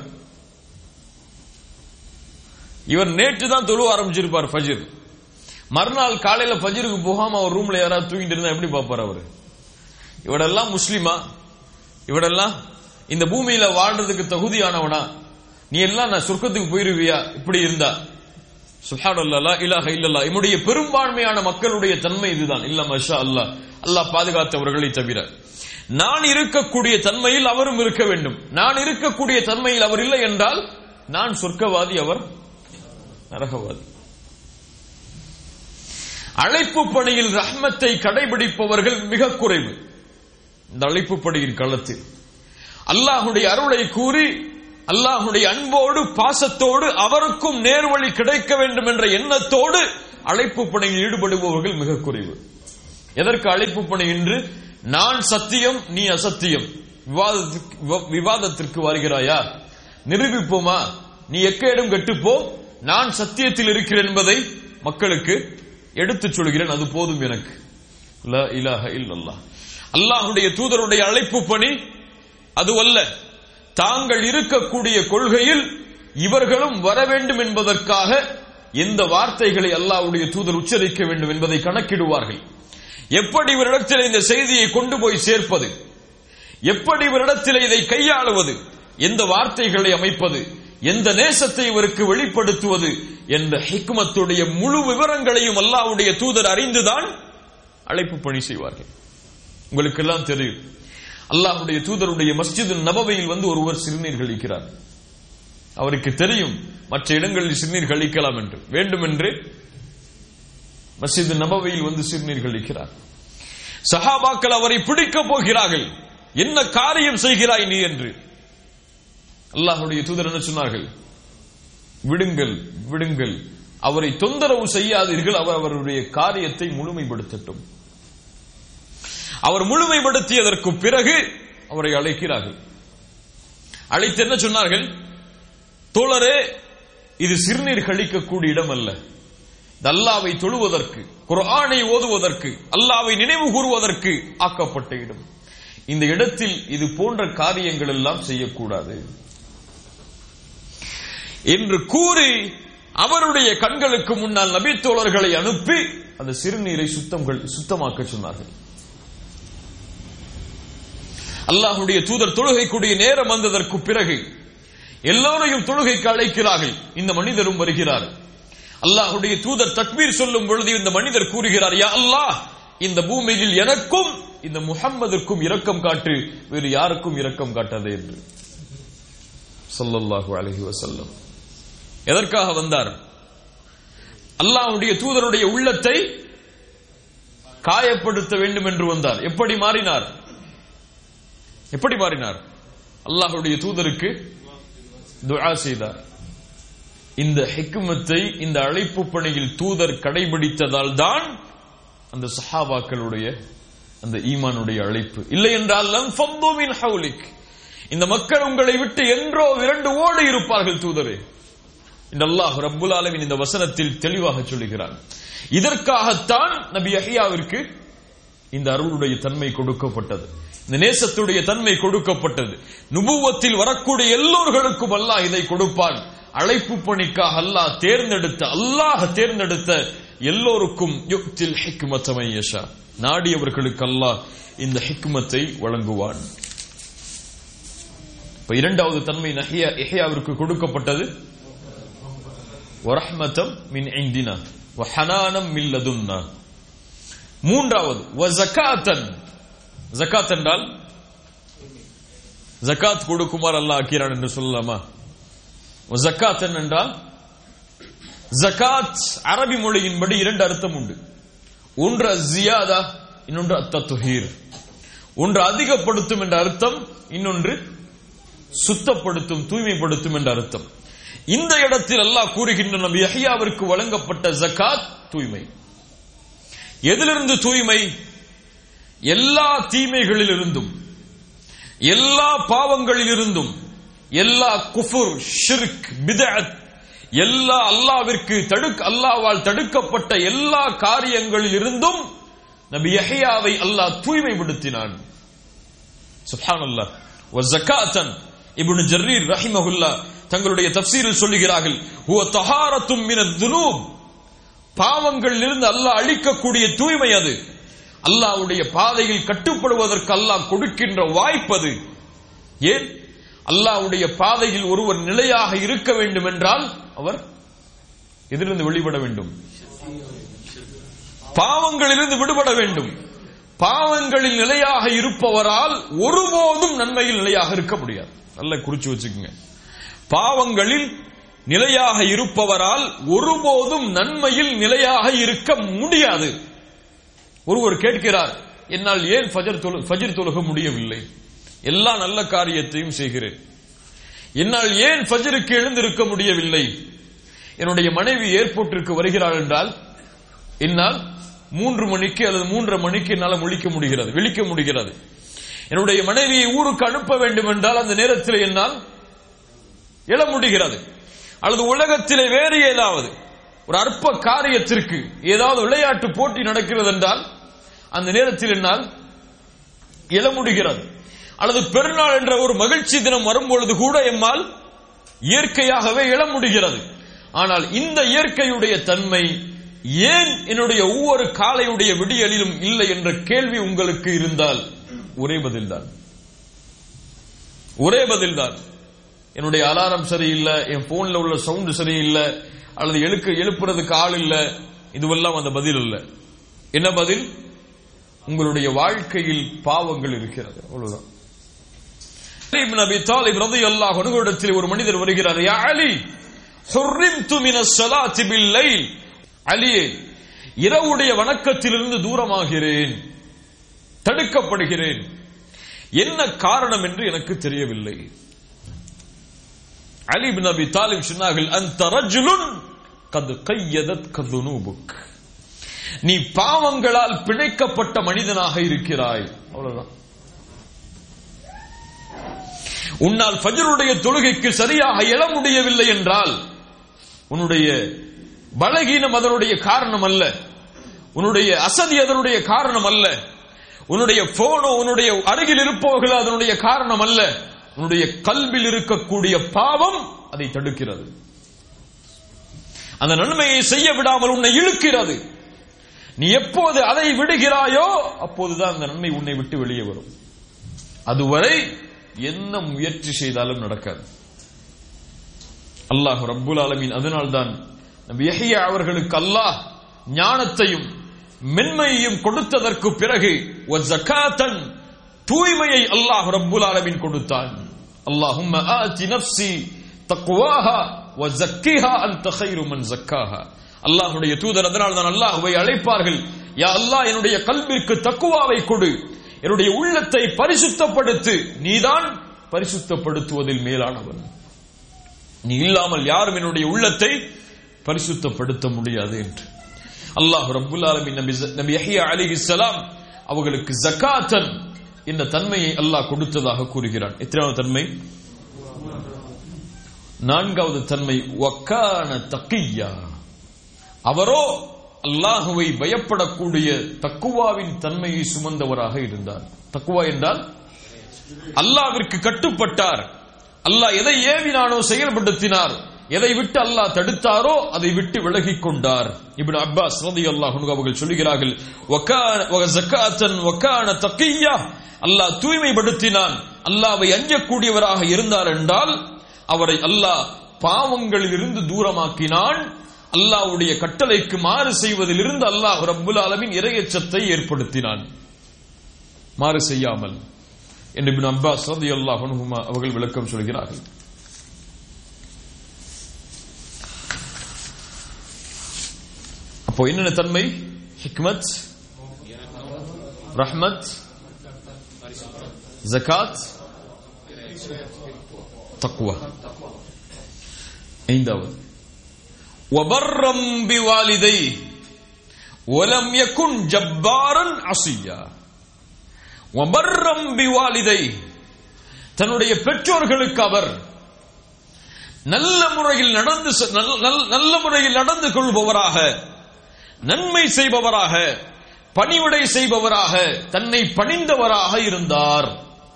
இவர் நேற்று தான் தொழுவ ஆரம்பிச்சிருப்பார் ஃபஜ்ர், மறுநாள் காலையில ஃபஜ்ருக்கு போகாம அவர் ரூம்ல யாராவது தூங்கிட்டு இருந்தா எப்படி பார்ப்பார் அவரு? இவடெல்லாம் முஸ்லிமா? இவடெல்லாம் இந்த பூமியில வாழ்றதுக்கு தகுதியானவனா? நீ எல்லாம் நான் சொர்க்கத்துக்கு போயிருவியா இப்படி இருந்தா? சுப்ஹானல்லாஹ், லா இலாஹ இல்லல்லாஹ். நம்முடைய பெரும்பான்மையான மக்களுடைய தன்மை இதுதான். இல்ல மாஷா அல்லாஹ், அல்லாஹ் பாதுகாத்தவர்களை தவிர. நான் இருக்கக்கூடிய தன்மையில் அவரும் இருக்க வேண்டும். நான் இருக்கக்கூடிய தன்மையில் அவர் இல்லை என்றால் நான் சொர்க்கவாதி, அவர் நரகவாதி. அழைப்பு பணியில் ரஹ்மத்தை கடைபிடிப்பவர்கள் மிக குறைவு. இந்த அழைப்பு பணியின் களத்தில் அல்லாஹ்வுடைய அருளை கூறி அல்லாஹ்வுடைய அன்போடு பாசத்தோடு அவருக்கும் நேர்வழி கிடைக்க வேண்டும் என்ற எண்ணத்தோடு அழைப்பு பணியில் ஈடுபடுபவர்கள் மிக குறைவு. எதற்கு அழைப்பு பணி என்று? நான் சத்தியம், நீ அசத்தியம், விவாதத்திற்கு வருகிறாயா, நிரூபிப்போமா, நீ எக்கேடும் கெட்டுப்போ, நான் சத்தியத்தில் இருக்கிறேன் என்பதை மக்களுக்கு எடுத்துச் சொல்கிறேன், அது போதும் எனக்கு. லா இலாஹ இல்லல்லாஹ். அல்லாஹ்வுடைய தூதருடைய அழைப்பு பணி அதுவல்ல. தாங்கள் இருக்கக்கூடிய கொள்கையில் இவர்களும் வர வேண்டும் என்பதற்காக எந்த வார்த்தைகளை அல்லாஹ்வுடைய தூதர் உச்சரிக்க வேண்டும் என்பதை கணக்கிடுவார்கள். எப்படி இவரிடத்தில் இந்த செய்தியை கொண்டு போய் சேர்ப்பது, எப்படி இவரிடத்தில் இதை கையாளுவது, எந்த வார்த்தைகளை அமைப்பது, எந்த நேசத்தை இவருக்கு வெளிப்படுத்துவது என்ற ஹிக்மத்துடைய முழு விவரங்களையும் அல்லாஹ்வுடைய தூதர் அறிந்துதான் அழைப்பு பணி செய்வார்கள். உங்களுக்கு எல்லாம் தெரியும், அல்லாஹ்வுடைய தூதருடைய மஸ்ஜித் நபவியில் வந்து ஒருவர் சிறுநீர் கழிக்கிறார். அவருக்கு தெரியும் மற்ற இடங்களில் சிறுநீர் கழிக்கலாம் என்று, வேண்டுமென்று மஸ்ஜித் நபவியில் வந்து சிறுநீர் கழிக்கிறார். சஹாபாக்கள் அவரை பிடிக்க போகிறார்கள், என்ன காரியம் செய்கிறாய் நீ என்று. அல்லாஹ்வுடைய தூதர் என்ன சொன்னார்கள்? விடுங்கள் விடுங்கள், அவரை தொந்தரவு செய்யாதீர்கள், அவர் அவருடைய காரியத்தை முழுமைப்படுத்தட்டும். அவர் முழுமைப்படுத்தியதற்கு பிறகு அவரை அழைக்கிறார்கள். அழைத்து என்ன சொன்னார்கள்? தோழரே, இது சிறுநீர் கழிக்கக்கூடிய இடம் அல்ல, அல்லாஹ்வை தொழுவதற்கு, குர்ஆனை ஓதுவதற்கு, அல்லாஹ்வை நினைவு கூறுவதற்கு ஆக்கப்பட்ட இடம். இந்த இடத்தில் இது போன்ற காரியங்கள் எல்லாம் செய்யக்கூடாது என்று கூறி அவருடைய கண்களுக்கு முன்னால் நபி தோழர்களை அனுப்பி அந்த சிறுநீரை சுத்தம் சுத்தமாக்க சொன்னார்கள். அல்லாஹ்வுடைய தூதர் தொழுகைக்குரிய நேரம் வந்ததற்கு பிறகு எல்லோரையும் தொழுகைக்கு அழைக்கிறார்கள். இந்த மனிதரும் வருகிறார். அல்லாஹ்வுடைய தூதர் தக்பீர் சொல்லும் பொழுது இந்த மனிதர் கூறுகிறார், யா அல்லாஹ், இந்த பூமியில் எனக்கும் இந்த முஹம்மதிற்கும் இரக்கம் காட்டு, வேறு யாருக்கும் இரக்கம் காட்டாதே என்று. ஸல்லல்லாஹு அலைஹி வஸல்லம் எதற்காக வந்தார்? அல்லாஹ்வுடைய தூதருடைய உள்ளத்தை காயப்படுத்த வேண்டும் என்று வந்தார். எப்படி மாறினார்? எப்படி மாறினார்? அல்லாஹ்வுடைய தூதருக்கு துஆ செய்தார். இந்த ஹிக்மத்தை இந்த அழைப்பு பணியில் தூதர் கடைபிடித்ததால் தான் அந்த சஹாபாக்களுடைய அந்த ஈமானுடைய அழைப்பு. இல்லை என்றால் லம் ஃபந்து மின் ஹவுலிக், இந்த மக்கள் உங்களை விட்டு என்றோ விரண்டு ஓடி இருப்பார்கள் தூதரே. இந்த அல்லாஹ் ரப்புல் ஆலமீன் இந்த வசனத்தில் தெளிவாக சொல்லுகிறார். இதற்காகத்தான் நபி யஹ்யாவிற்கு இந்த அருளுடைய தன்மை கொடுக்கப்பட்டது, இந்த நேசத்துடைய தன்மை கொடுக்கப்பட்டது. நுபுவத்தில் வரக்கூடிய எல்லோர்களுக்கும் அல்லாஹ் இதை கொடுப்பான். அழைப்பு பணிக்காக அல்லாஹ் தேர்ந்தெடுத்த அல்லாஹ் தேர்ந்தெடுத்த எல்லோருக்கும் யுக்தில் ஹிக்மத மை யஷா, நாடியவர்களுக்கு அல்லாஹ் இந்த ஹிக்மத்தை வழங்குவான். இப்ப இரண்டாவது தன்மை யஹ்யாவிற்கு கொடுக்கப்பட்டது வரஹ்மதம் மின் இந்தினா வஹனானம் மின் லதுன்னா. மூன்றாவது வஸகாத்தன், ஜகாத் என்றால் ஜகாத் கொடுக்குமாறு அல்லாஹ் ஆக்கிறான் என்று சொல்லலாமா? ஜகாத்தன் என்றால் ஜகாத் அரபி மொழியின்படி இரண்டு அர்த்தம் உண்டு. ஒன்று ஜியாதா, இன்னொன்று அத்தத்துஹீர். ஒன்று அதிகப்படுத்தும் என்ற அர்த்தம், இன்னொன்று சுத்தப்படுத்தும் தூய்மைப்படுத்தும் என்ற அர்த்தம். இந்த இடத்தில் அல்லாஹ் கூறுகின்ற நபி யஹ்யாவிற்கு வழங்கப்பட்ட ஜகாத் தூய்மை. எதிலிருந்து தூய்மை? எல்லா தீமைகளில் இருந்தும், எல்லா பாவங்களில் இருந்தும், எல்லா குஃபுர், ஷிர்க், பித்அத், எல்லா அல்லாஹ்விற்கு தடுக்க அல்லாஹ்வால் தடுக்கப்பட்ட எல்லா காரியங்களில் இருந்தும் நபி யஹ்யாவை அல்லாஹ் தூய்மைப்படுத்தினான். சுப்ஹானல்லாஹ். வ ஜகாத்தன் இப்னு ஜர்ரீர் ரஹிமஹுல்லாஹ் தங்களுடைய தஃப்சீரில் சொல்லுகிறார்கள், ஹுவ தஹாரத்தும் மினத் துனூப், பாவங்களிலிருந்து அல்லாஹ் அழிக்கக்கூடிய தூய்மை அது. அல்லாஹ்வுடைய பாதையில் கட்டுப்படுவதற்கு அல்லாஹ் கொடுக்கின்ற வாய்ப்பது. ஏன்? அல்லாஹ்வுடைய பாதையில் ஒருவர் நிலையாக இருக்க வேண்டும் என்றால் அவர் எதிலிருந்து வெளிப்பட வேண்டும்? பாவங்களிலிருந்து விடுபட வேண்டும். பாவங்களில் நிலையாக இருப்பவரால் ஒருபோதும் நன்மையில் நிலையாக இருக்க முடியாது. நல்ல குறிச்சு வச்சுக்கோங்க. பாவங்களில் நிலையாக இருப்பவரால் ஒருபோதும் நன்மையில் நிலையாக இருக்க முடியாது. ஒருவர் கேட்கிறார், என்னால் ஏன் ஃபஜர் தொழு ஃபஜர் தொழுக முடியவில்லை? எல்லா நல்ல காரியத்தையும் செய்கிறேன், என்னால் ஏன் ஃபஜ்ருக்கு எழுந்திருக்க முடியவில்லை? என்னுடைய மனைவி ஏர்போர்ட்டிற்கு வருகிறாள் என்றால் என்னால் மூன்று மணிக்கு அல்லது மூன்றரை மணிக்கு என்னால் முழிக்க முடிகிறது, விழிக்க முடிகிறது. என்னுடைய மனைவியை ஊருக்கு அனுப்ப வேண்டும் என்றால் அந்த நேரத்தில் என்னால் எழ முடிகிறது. அல்லது உலகத்திலே வேறு ஏதாவது ஒரு அற்ப காரியத்திற்கு ஏதாவது விளையாட்டு போட்டி நடக்கிறது என்றால் அந்த நேரத்தில் என்னால் எழ முடிகிறது. அல்லது பெருநாள் என்ற ஒரு மகிழ்ச்சி தினம் வரும்பொழுது கூட எம்மால் இயற்கையாகவே எழ முடிகிறது. ஆனால் இந்த இயற்கையுடைய தன்மை ஏன் என்னுடைய ஒவ்வொரு காலையுடைய விடியலிலும் இல்லை என்ற கேள்வி உங்களுக்கு இருந்தால் ஒரே பதில்தான், ஒரே பதில்தான். என்னுடைய அலாரம் சரியில்லை, என் போன்ல உள்ள சவுண்ட் சரியில்லை, அல்லது எழுக்க எழுப்புறதுக்கு ஆள் இல்லை, இதுவெல்லாம் அந்த பதில் அல்ல. என்ன பதில்? உங்களுடைய வாழ்க்கையில் பாவங்கள் இருக்கிறது, அவ்வளவுதான். இப்னு அபீ தாலிப் ரலியல்லாஹு அன்ஹு இடத்தில் ஒரு மனிதர் வருகிறார். யா அலி, ஹுர்ரிம்து மினஸ் ஸலாத்தி பில் லைல். அலியே, இரவுடைய வணக்கத்திலிருந்து தூரமாகிறேன், தடுக்கப்படுகிறேன். என்ன காரணம் என்று எனக்கு தெரியவில்லை. அலி இப்னு அபீ தாலிப் சொன்னார்கள், அன்த ரஜுலுன் கத் கய்யதத்க துனூபுக். நீ பாவங்களால் பிணைக்கப்பட்ட மனிதனாக இருக்கிறாய், அவ்வளவுதான். உன்னால் ஃபஜ்ருடைய தொழுகைக்கு சரியாக எழ முடியவில்லை என்றால் உன்னுடைய பலகீனம் அதனுடைய காரணம் அல்ல, உன்னுடைய அசதி அதனுடைய காரணம் அல்ல, உன்னுடைய போனோ உன்னுடைய அருகில் இருப்பவர்கள் அதனுடைய காரணம் அல்ல. உன்னுடைய கல்வில் இருக்கக்கூடிய பாவம் அதை தடுக்கிறது, அந்த நன்மையை செய்ய விடாமல் உன்னை இழுக்கிறது. நீ எப்போது அதை விடுகிறாயோ அப்போதுதான் அந்த நன்மை உன்னை விட்டு வெளியே வரும். அதுவரை என்ன முயற்சி செய்தாலும் நடக்காது. அல்லாஹ் ரப்புல் ஆலமீன் அதனால்தான் நபி யஹ்யா அவர்களுக்கு அல்லாஹ் ஞானத்தையும் மென்மையையும் கொடுத்ததற்கு பிறகு வஸகாத்தன் தூய்மையை அல்லாஹ் ரப்புல் ஆலமீன் கொடுத்தான். அல்லாஹும்ம ஆதி நஃப்ஸி தக்வாஹா வஸக்கிஹா அன்த கைரு மன் ஸக்காஹா. அல்லாஹ்வுடைய தூதர் அதனால் தான் அல்லாஹ்வை அழைப்பார்கள், யா அல்லாஹ் என்னுடைய கல்விற்கு தக்வாவை கொடு, என்னுடைய உள்ளத்தை பரிசுத்தப்படுத்து, நீதான் பரிசுத்தப்படுத்துவதில் மேலானவன், நீ இல்லாமல் யாரும் என்னுடைய உள்ளத்தை பரிசுத்தப்படுத்த முடியாது என்று அல்லாஹ் ரப்புல் ஆலமீன் நபி யஹ்யா அலைஹிஸ்ஸலாம் அவர்களுக்கு ஜகாத்தன் என்ற தன்மையை அல்லாஹ் கொடுத்ததாக கூறுகிறான். எத்தனாவது தன்மை? நான்காவது தன்மை வக்கான தக்கியா. அவரோ அல்லாஹுவை பயப்படக்கூடிய தக்குவாவின் தன்மையை சுமந்தவராக இருந்தார். தக்குவா என்றால் அல்லாஹ்விற்கு கட்டுப்பட்டார், அல்லாஹ் எதை ஏவினானோ செயல்படுத்தினார், எதை விட்டு அல்லாஹ் தடுத்தாரோ அதை விட்டு விலகிக் கொண்டார். இப்னு அப்பாஸ் ரலியல்லாஹு அன்ஹு அவர்கள் சொல்கிறார்கள், வஸகாத்தன் வகான தக்கியா. அல்லாஹ் தூய்மைப்படுத்தினான், அல்லாஹ்வை அஞ்சக்கூடியவராக இருந்தார் என்றால் அவரை அல்லாஹ் பாவங்களில் இருந்து தூரமாக்கினான். அல்லாஹ்வுடைய கட்டளைக்கு மாறு செய்வதிலிருந்து அல்லாஹ் ரப்புல் ஆலமீன் இறையச்சத்தை ஏற்படுத்தினான், மாறு செய்யாமல் என்று இப்னு அப்பாஸ் ரலியல்லாஹு அன்ஹுமா அவர்கள் விளக்கம் சொல்கிறார்கள். அப்போ என்னென்ன தன்மை? ஹிக்மத், ரஹ்மத், ஜகாத், தக்வா. ஐந்தாவது வபர்ரம் பிவாலிதை வலம் யகுன் ஜப்பாரன் அஸியா. வபர்ரம் பிவாலிதை, தன்னுடைய பெற்றோர்களுக்கு அவர் நல்ல முறையில் நடந்து நல்ல முறையில் நடந்து கொள்பவராக, நன்மை செய்பவராக, பணிவிடை செய்பவராக, தன்னை பணிந்தவராக இருந்தார்.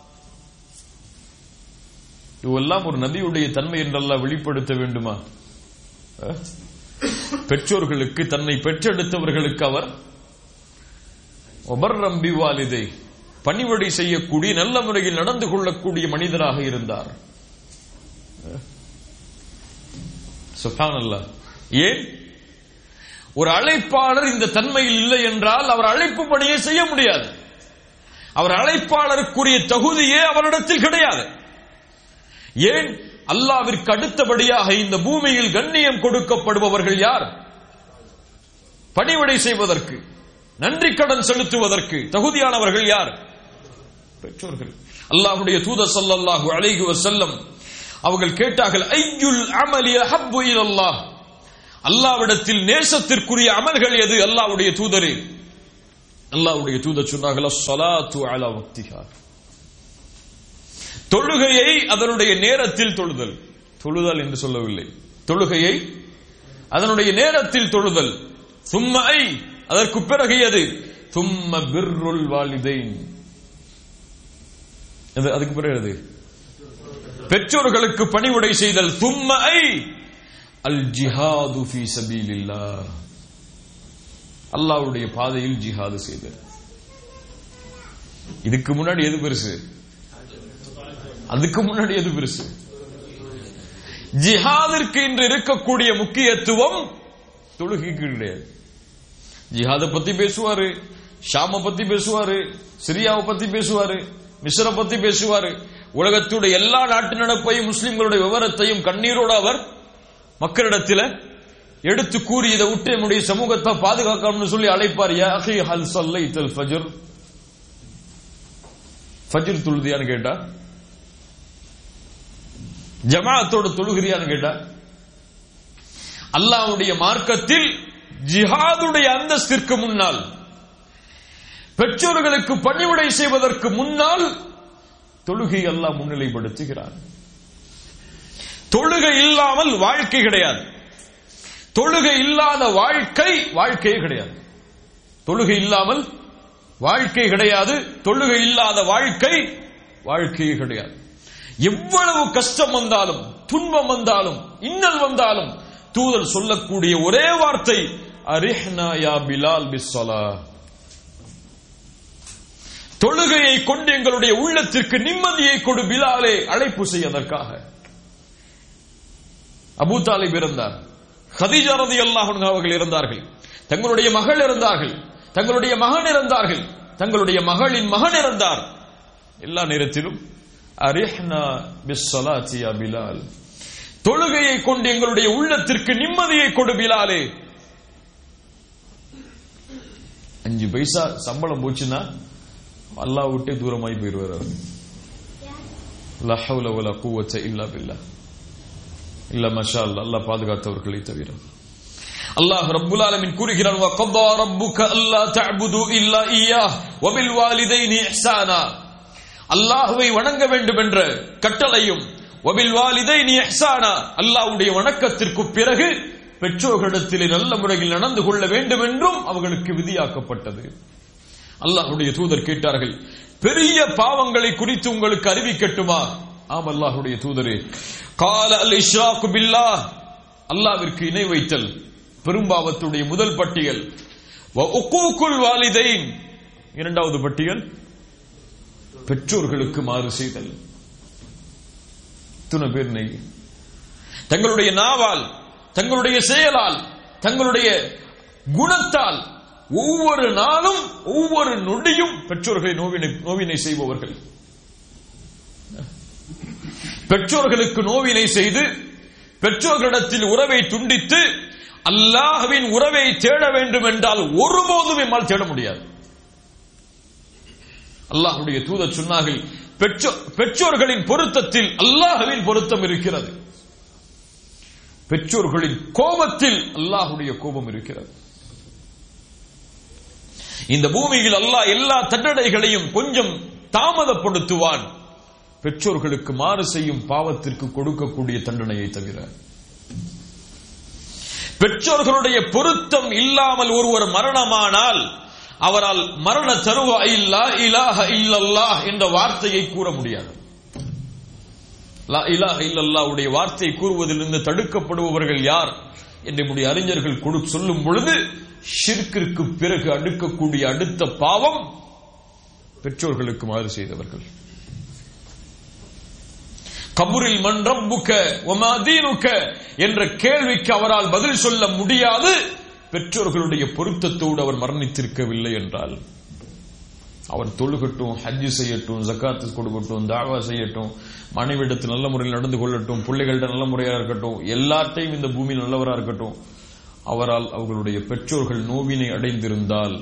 இதுவெல்லாம் ஒரு நபியுடைய தன்மை என்றெல்லாம் வெளிப்படுத்த வேண்டுமா? பெற்றோர்களுக்கு, தன்னை பெற்றெடுத்தவர்களுக்கு அவர் வபர்ரம் பிவாலிதை, பணிவிடை செய்யக்கூடிய, நல்ல முறையில் நடந்து கொள்ளக்கூடிய மனிதராக இருந்தார். சுப்ஹானல்லாஹ். ஏன் ஒரு அழைப்பாளர் இந்த தன்மையில் இல்லை என்றால் அவர் அழைப்பு பணியை செய்ய முடியாது. அவர் அழைப்பாளருக்குரிய தகுதியே அவரிடத்தில் கிடையாது. ஏன்? அல்லாஹ்விற்கு அடுத்தபடியாக இந்த பூமியில் கண்ணியம் கொடுக்கப்படுபவர்கள் யார்? பணிவிடை செய்வதற்கு, நன்றி கடன் செலுத்துவதற்கு தகுதியானவர்கள் யார்? பெற்றோர்கள். அல்லாஹ்வுடைய தூதர் ஸல்லல்லாஹு அலைஹி வஸல்லம் அவர்கள் கேட்டார்கள், ஐயுல் அமலி அஹப்பு இலல்லாஹ், அல்லாஹ்விடத்தில் நேசத்திற்குரிய அமல்கள் எது அல்லாஹ்வுடைய தூதரே? அல்லாஹ்வுடைய தூதர் சொன்னார்கள், அஸ்ஸலாத்து அலா வக்திஹா, தொழுகையை அதனுடைய நேரத்தில் தொழுதல். தொழுதல் என்று சொல்லவில்லை, தொழுகையை அதனுடைய நேரத்தில் தொழுதல். சும்ம ஐ, அதற்கு பிறகு எது? சும்ம பிர்ருல் வாலிதைன், அதுக்கு பிறகு பெற்றோர்களுக்கு பணிவுடை செய்தல். சும்ம ஐ அல் ஜிஹாது ஃபீ சபீலில்லாஹ், அல்லாஹ்வுடைய பாதையில் ஜிஹாது செய்தல். இதுக்கு முன்னாடி எது பெருசு? அதுக்கு முன்னாடி எது பெருசு? ஜிஹாதிற்கு இன்று இருக்கக்கூடிய முக்கியத்துவம் தொழுகைக்கு கிடையாது. ஜிஹாதை பத்தி பேசுவாரு, ஷாம பத்தி பேசுவாரு, சிரியாவை பத்தி பேசுவாரு, மிஸ்ர பத்தி பேசுவாரு. உலகத்துடைய எல்லா நாட்டு நடப்பையும் முஸ்லிம்களுடைய விவரத்தையும் கண்ணீரோடு அவர் மக்களிடத்தில் எடுத்து கூறி, இதை விட்டு நம்முடைய சமூகத்தை பாதுகாக்கணும்னு சொல்லி அழைப்பார். யா அகி ஹல் ஸல்லைத்தல் ஃபஜ்ர், ஃபஜ்ர் தொழுதியான்னு கேட்டா, ஜமாஅத்தோடு தொழுகிறியான்னு கேட்டா, அல்லாஹ்வுடைய மார்க்கத்தில் ஜிஹாதுடைய அந்தஸ்திற்கு முன்னால், பெற்றோர்களுக்கு பணிவிடை செய்வதற்கு முன்னால் தொழுகை அல்லாஹ் முன்னிலைப்படுத்துகிறார். தொழுகை இல்லாமல் வாழ்க்கை கிடையாது. தொழுகை இல்லாத வாழ்க்கை வாழ்க்கையே கிடையாது. தொழுகை இல்லாமல் வாழ்க்கை கிடையாது. தொழுகை இல்லாத வாழ்க்கை வாழ்க்கையே கிடையாது. எவ்வளவு கஷ்டம் வந்தாலும், துன்பம் வந்தாலும், இன்னல் வந்தாலும் தூதர் சொல்லக்கூடிய ஒரே வார்த்தை, அரிஹ்னா யா பிலால் பிஸ்ஸலாஹ், தொழுகையை கொண்டு எங்களுடைய உள்ளத்திற்கு நிம்மதியை கொடு பிலாலே, அழைப்பு செய்வதற்காக. அபூ தாலிப் இருந்தார், கதீஜா ரலியல்லாஹு அன்ஹா அவர்கள் இருந்தார்கள், தங்களுடைய மகள் இருந்தார்கள், தங்களுடைய மகன் இருந்தார்கள், தங்களுடைய மகளின் மகன் இருந்தார். எல்லா நேரத்திலும் அரிஹ்னா பிஸ்ஸலாத்தி யா பிலால், தொழுகையை கொண்டு எங்களுடைய உள்ளத்திற்கு நிம்மதியை கொடு பிலாலே. அஞ்சு பைசா சம்பளம் போச்சுன்னா அல்லாஹ் விட்டே தூரமாய் போயிருவார். லா ஹவ்ல வலா குவத்த இல்லா பில்லாஹ், இல்ல மாஷா அல்லாஹ், அல்லாஹ் பாதுகாத்தவர்களை தவிர. அல்லாஹ் ரப்புல் ஆலமீன் கூறுகிறான், வ கதா ரப்புக அல்லா தஅபுது இல்லா இய்யாஹ் வ பில் வாலிதைனி இஹ்சானா, அல்லாஹ்வை வணங்க வேண்டும் என்ற கட்டளையும், வ பில் வாலிதைனி இஹ்சானா, அல்லாஹ்வுடைய வணக்கத்திற்கு பிறகு பெற்றோர்களிடத்திலே நல்ல முறையில் நடந்து கொள்ள வேண்டும் என்றும் அவர்களுக்கு விதியாக்கப்பட்டது. அல்லாஹ்வுடைய தூதர் கேட்டார்கள், பெரிய பாவங்களை குறித்து உங்களுக்கு அறிவிக்கட்டுமா? ஆம் அல்லாஹ்வுடைய தூதரே. கால அல் இஷ்ராக்கு பில்லாஹ், அல்லாஹ்விற்கு இணை வைத்தல் பெரும்பாவத்துடைய முதல் பட்டியல். வ உக்கூகுல் வாலிதைன், இரண்டாவது பட்டியல் பெற்றோர்களுக்கு மாறு செய்தல். துணை பேர் நெய் தங்களுடைய நாவால், தங்களுடைய செயலால், தங்களுடைய குணத்தால் ஒவ்வொரு நாளும் ஒவ்வொரு நொடியும் பெற்றோர்களை நோவினை நோவினை செய்பவர்கள். பெற்றோர்களுக்கு நோவினை செய்து பெற்றோர்களிடத்தில் உறவை துண்டித்து அல்லாஹ்வின் உறவை தேட வேண்டும் என்றால் ஒருபோதும் எம்மால் தேட முடியாது. அல்லாஹ்வுடைய தூதர் சொன்னார்கள், பெற்றோர்களின் பொருத்தத்தில் அல்லாஹ்வின் பொருத்தம் இருக்கிறது, பெற்றோர்களின் கோபத்தில் அல்லாஹ்வுடைய கோபம் இருக்கிறது. இந்த பூமியில் அல்லாஹ் எல்லா தண்டனைகளையும் கொஞ்சம் தாமதப்படுத்துவான், பெற்றோர்களுக்கு மாறு செய்யும் பாவத்திற்கு கொடுக்கக்கூடிய தண்டனையை தவிர. பெற்றோர்களுடைய பொருத்தம் இல்லாமல் ஒருவர் மரணமானால் அவரால் மரண தருவாயில் லா இலாஹ இல்லல்லாஹ் என்ற வார்த்தையை கூற முடியாது. லா இலாஹ இல்லல்லாஹ் உடைய வார்த்தையை கூறுவதிலிருந்து தடுக்கப்படுபவர்கள் யார் என்று நம்முடைய அறிஞர்கள் கொடு சொல்லும் பொழுது, ஷிர்கிற்கு பிறகு அடுக்கக்கூடிய அடுத்த பாவம் பெற்றோர்களுக்கு மாறு செய்தவர்கள். கபூரில் மன் ரப்புக வமா தீனுக என்ற கேள்விக்கு அவரால் பதில் சொல்ல முடியாது. பெற்றோர்களுடைய பொருத்தத்தோடு அவர் மரணித்திருக்கவில்லை என்றால், அவர் தொழுகட்டும், ஹஜ் செய்யட்டும், ஜகாத் கொடுக்கட்டும், தாவா செய்யட்டும், மனைவிடத்தில் நல்ல முறையில் நடந்து கொள்ளட்டும், பிள்ளைகளிடம் நல்ல முறையாக இருக்கட்டும், எல்லாத்தையும் இந்த பூமியில் நல்லவராக இருக்கட்டும், அவரால் அவர்களுடைய பெற்றோர்கள் நோவினை அடைந்திருந்தால்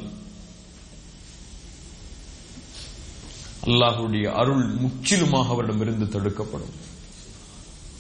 அல்லாஹ்வுடைய அருள் முற்றிலுமாக அவரிடமிருந்து தடுக்கப்படும்.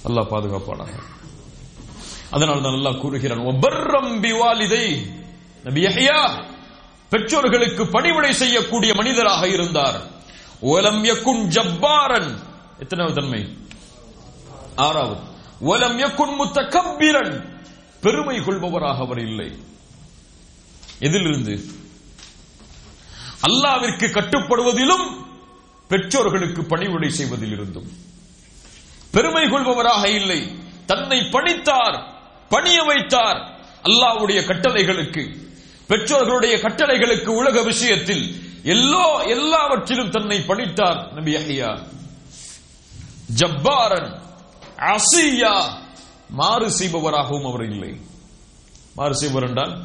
அல்லாஹ் பாதுகாப்பானாக. அதனால தான் அல்லாஹ் கூறுகிறான், வபர்ரம் பிவாலிதை, நபி யஹ்யா பெற்றோர்களுக்கு பணிவிடை செய்யக்கூடிய மனிதராக இருந்தார். வலம் யகுன் ஜப்பாரன், எத்தனாவது தன்மை? ஆறாவது. வலம் யகுன் முத்தகப்பிரன், பெருமை கொள்பவராக அவர் இல்லை. எதிலிருந்து? அல்லாஹ்விற்கு கட்டுப்படுவதிலும் பெற்றோர்களுக்கு பணிவிடை செய்வதில் இருந்தும். பெருமை கொள்பவராக இல்லை. தன்னை பணித்தார், பணிய வைத்தார் அல்லாஹ்வுடைய கட்டளைகளுக்கு, பெற்றோர்களுடைய கட்டளைகளுக்கு, உலக விஷயத்தில் எல்லா எல்லாவற்றிலும் தன்னை பணித்தார் நபி யஹ்யா. ஜப்பாரன் அசியா, மாறு செய்பவராகவும் அவர் இல்லை. மாறு செய்பவர் என்றால்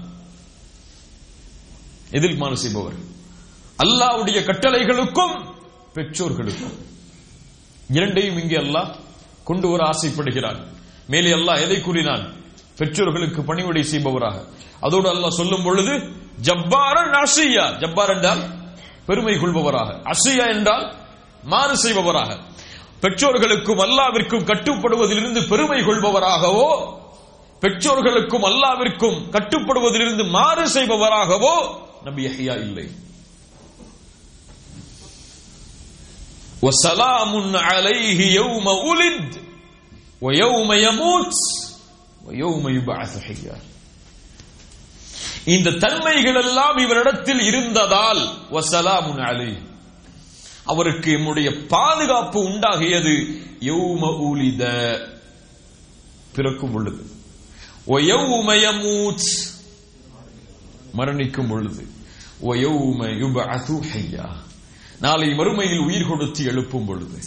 எதில் மாறு செய்பவர்? அல்லாஹ்வுடைய கட்டளைகளுக்கும் பெற்றோர்களுக்கும். இரண்டையும் இங்கே அல்லாஹ் கொண்டு வர ஆசைப்படுகிறான். மேலே அல்லாஹ் எதை கூறினான்? பெற்றோர்களுக்கு பணிவிடை செய்பவராக. அதோடு அல்லாஹ் சொல்லும் பொழுது ஜப்பாரன் அசியா, ஜப்பார் என்றால் பெருமை கொள்பவராக, அசியா என்றால் மாறு செய்பவராக. பெற்றோர்களுக்கும் அல்லாஹ்விற்கும் கட்டுப்படுவதிலிருந்து பெருமை கொள்பவராகவோ, பெற்றோர்களுக்கும் அல்லாஹ்விற்கும் கட்டுப்படுவதிலிருந்து மாறு செய்பவராகவோ நபி யஹ்யா இல்லை. வஸலாமுன் அலைஹி யௌம உலித் வ யௌம யமூத் வ யௌம யுபஅஸு ஹய்யா. இந்த தன்மைகள் எல்லாம் இவரிடத்தில் இருந்ததால் வஸலாமுன் அலைஹி, அவருக்கு நம்முடைய பாதுகாப்பு உண்டாகியது. யௌம உலித, பிறக்கும் பொழுது. வ யௌம யமூத், மரணிக்கும் பொழுது. வ யௌம யுபஅஸு ஹய்யா, நாளை மறுமையில் உயிர் கொடுத்து எழுப்பும் பொழுது.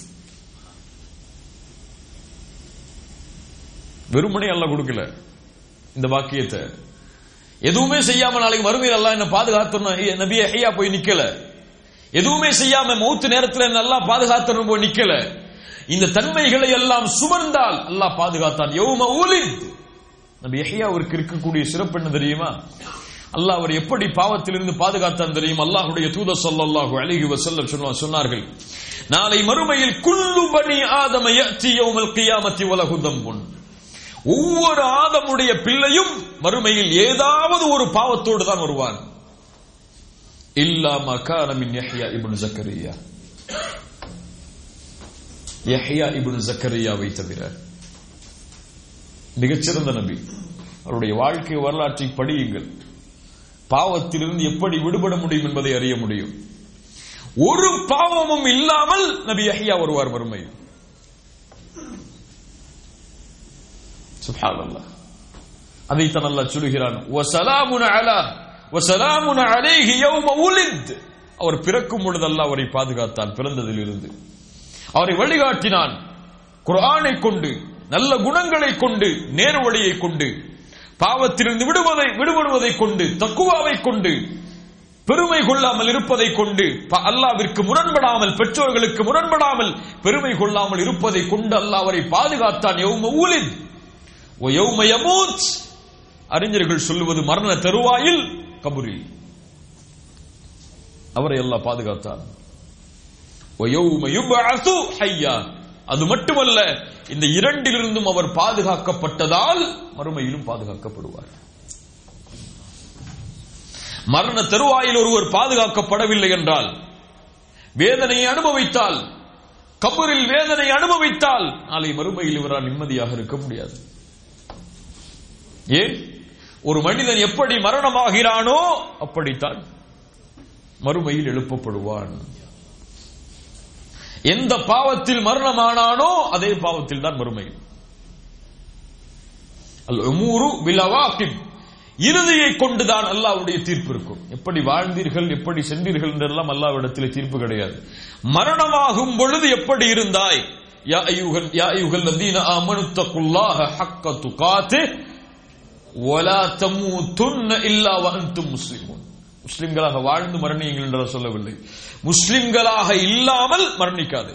வெறுமனே அல்லாஹ் கொடுக்கல இந்த வாக்கியத்தை. எதுவுமே செய்யாம நாளைக்கு மறுமையில் அல்லாஹ் என்ன பாதுகாத்தணும் நபி யஹ்யா போய் நிக்கல. எதுவுமே செய்யாம மௌத்து நேரத்தில் என்ன அல்லாஹ் பாதுகாத்தணும் போய் நிக்கல. இந்த தன்மைகளை எல்லாம் சுமந்தால் அல்லாஹ் பாதுகாத்தான். யௌம உலித், நபி யஹ்யாவிற்கு இருக்கக்கூடிய சிறப்பு என்ன தெரியுமா? அல்லாஹ் அவர் எப்படி பாவத்திலிருந்து பாதுகாத்தான் தெரியும்? அல்லாஹ்வுடைய தூதர் ஸல்லல்லாஹு அலைஹி வஸல்லம் சொன்னார்கள், நாளை மறுமையில் குல்லு பனி ஆதம யஅதி யௌமல் கியாமத்தி வலஹு தம்புன், ஒவ்வொரு ஆதமுடைய பிள்ளையும் மறுமையில் ஏதாவது ஒரு பாவத்தோடு தான் வருவான். இல்லா மா கான மின் யஹ்யா இப்னு ஜக்கரியா, யஹ்யா இப்னு ஜக்கரியாவை தவிர. மிகச்சிறந்த நபி, அவருடைய வாழ்க்கை வரலாற்றை படியுங்கள். பாவத்திலிருந்து எப்படி விடுபட முடியும் என்பதை அறிய முடியும். ஒரு பாவமும் இல்லாமல் நபி யஹ்யா வருவார் மறுமையில். சுப்ஹானல்லாஹ். அதைத்தான் அல்லாஹ் சொல்கிறான், வஸலாமுன் அலா வஸலாமுன் அலைஹி யௌம உலித், அவர் பிறக்கும் பொழுது அல்லாஹ் அவரை பாதுகாத்தான். பிறந்ததில் இருந்து அவரை வழிகாட்டினான். குர்ஆனை கொண்டு, நல்ல குணங்களை கொண்டு, நேர்வழியை கொண்டு, பாவத்திலிருந்து விடுவதை விடுபடுவதை கொண்டு, தக்குவாவை கொண்டு, பெருமை கொள்ளாமல் இருப்பதை கொண்டு, அல்லாஹ்விற்கு முரண்படாமல், பெற்றோர்களுக்கு முரண்படாமல் பெருமை கொள்ளாமல் இருப்பதை கொண்டு அல்லாஹ் அவரை பாதுகாத்தான். யௌம உலித் வ யௌம யமூத், அறிஞர்கள் சொல்லுவது மரண தருவாயில், கபரில் அவரை அல்லாஹ் பாதுகாத்தான். வ யௌம யுபஅஸு ஹய்யா, அது மட்டுமல்ல, இந்த இரண்டிலிருந்தும் அவர் பாதுகாக்கப்பட்டதால் மறுமையிலும் பாதுகாக்கப்படுவார். மரண தருவாயில் ஒருவர் பாதுகாக்கப்படவில்லை என்றால், வேதனையை அனுபவித்தால், கபரில் வேதனை அனுபவித்தால், நாளை மறுமையில் இவரால் நிம்மதியாக இருக்க முடியாது. ஏன்? ஒரு மனிதன் எப்படி மரணமாகிறானோ அப்படித்தான் மறுமையில் எழுப்பப்படுவான். எந்த பாவத்தில் மரணமானானோ அதே பாவத்தில் தான் மறுமையில். அல் உமூரு பில் அவாகிப், இறுதியை கொண்டுதான் அல்லாஹ்வுடைய தீர்ப்பு இருக்கும். எப்படி வாழ்ந்தீர்கள், எப்படி சென்றீர்கள் என்றெல்லாம் அல்லாஹ்விடத்தில் தீர்ப்பு கிடையாது. மரணமாகும் பொழுது எப்படி இருந்தாய், யா அய்யுஹல் யா அய்யுஹல் லதீன ஆமனு தக்குல்லாஹ ஹக்க துகாத்திஹ் வலா தமூதுன்ன இல்லா வ அன்தும் முஸ்லிமூன். முஸ்லிம்களாக வாழ்ந்து மரணியுங்கள் என்று சொல்லவில்லை, முஸ்லிம்களாக இல்லாமல் மரணிக்காது.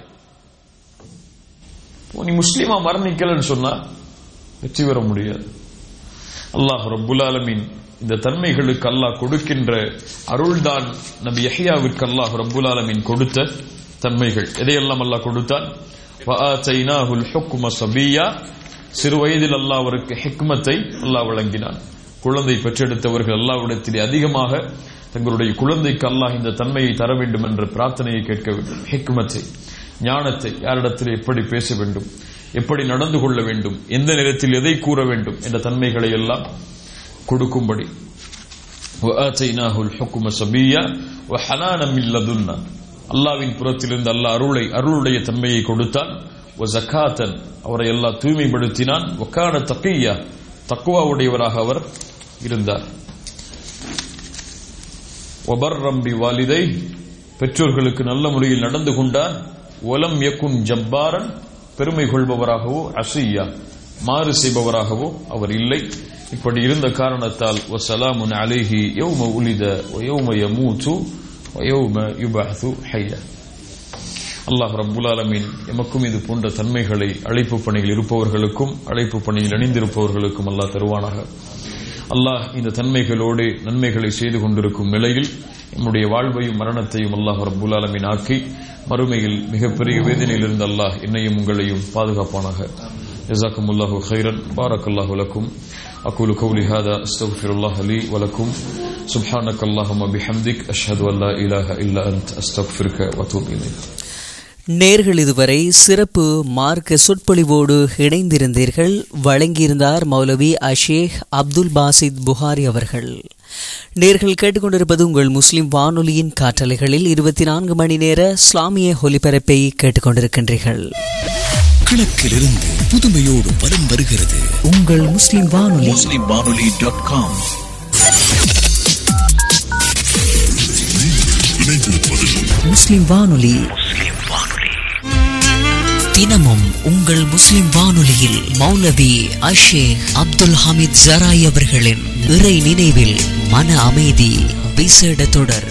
நீ முஸ்லிமா மரணிக்கலன்னு சொன்னா வெற்றி பெற முடியாது. அல்லாஹ் ரப்புல் ஆலமீன் இந்த தன்மைகளுக்கு அல்லாஹ் கொடுக்கின்ற அருள்தான் நபி யஹ்யாவிற்கு அல்லாஹ் ரப்புல் ஆலமீன் கொடுத்த தன்மைகள். எதையெல்லாம் அல்லாஹ் கொடுத்தான்? வஆதைனாஹுல் ஹுக்ம சபியா, சிறு வயதில் அல்லாஹ் அவருக்கு ஹிக்மத்தை அல்லாஹ் வழங்கினான். குழந்தை பெற்றெடுத்தவர்கள் அல்லாஹ்விடத்தில் அதிகமாக தங்களுடைய குழந்தைக்கு அல்லாஹ் இந்த தன்மையை தர வேண்டும் என்ற பிரார்த்தனையை கேட்க வேண்டும். ஹிக்மத்தை, ஞானத்தை, யாரிடத்தில் எப்படி பேச வேண்டும், எப்படி நடந்து கொள்ள வேண்டும், எந்த நேரத்தில் எதை கூற வேண்டும் என்ற தன்மைகளை எல்லாம் கொடுக்கும்படி. வஆதைனாஹுல் ஹுக்ம சபியா வஹனான மின் லதுன்னா, அல்லாஹ்வின் புறத்திலிருந்து அல்லாஹ் அருளை அருளுடைய தன்மையை கொடுத்தான். வஸகாத்தன், அவரை அல்லாஹ் தூய்மைப்படுத்தினான். வகான தகியா, தக்வாவுடையவராக அவர் இருந்தார். வபர்ரம் பிவாலிதை, பெற்றோர்களுக்கு நல்ல முறையில் நடந்து கொண்டார். வலம் யகுன் ஜப்பாரன், பெருமை கொள்பவராகவோ அசியா, மாறு செய்பவராகவோ அவர் இல்லை. இப்படி இருந்த காரணத்தால் வஸலாமுன் அலைஹி யௌம உலித வயௌம யமூது வயௌம யுபஅது ஹய்யா. அல்லாஹ் ரப்புல் ஆலமீன் எமக்கும் இது போன்ற தன்மைகளை அழைப்பு பணியில் இருப்பவர்களுக்கும் அழைப்பு பணியில் இணைந்திருப்பவர்களுக்கும் அல்லாஹ் தருவானாக. அல்லாஹ் இந்த தன்மைகளோடு நன்மைகளை செய்து கொண்டிருக்கும் நிலையில் நம்முடைய வாழ்வையும் மரணத்தையும் அல்லாஹ் ரப்புல் ஆலமீன் ஆக்கி மறுமையில் மிகப்பெரிய வேதனையிலிருந்து அல்லாஹ் என்னையும் உங்களையும் பாதுகாப்பானாக. ஜஸாக்குமுல்லாஹு கைரன். பாரக்கல்லாஹு லக்கும். أقول قولي هذا أستغفر الله لي ولكم. سبحانك اللهم بحمدك أشهد أن لا إله إلا أنت أستغفرك وأتوب إليك. நேர்கள் இதுவரை சிறப்பு மார்க்க சொற்பொழிவோடு இணைந்திருந்தீர்கள். வழங்கியிருந்தார் மௌலவி அஷேக் அப்துல் பாசித் புகாரி அவர்கள். நேர்கள் கேட்டுக்கொண்டிருப்பது உங்கள் முஸ்லிம் வானொலியின் காற்றலைகளில் இருபத்தி நான்கு மணி நேர இஸ்லாமிய ஒலிபரப்பை கேட்டுக்கொண்டிருக்கின்றீர்கள். கிழக்கிலிருந்து புதுமையோடு வலம் வருகிறது உங்கள் முஸ்லிம் வானொலி. முஸ்லிம் வானொலி டாட் காம். முஸ்லிம் வானொலி தினமும் உங்கள் முஸ்லிம் வானொலியில் மௌலவி அஷேக் அப்துல் ஹமீத் ஜராய் அவர்களின் இறை நினைவில் மன அமைதி விசேட தொடர்.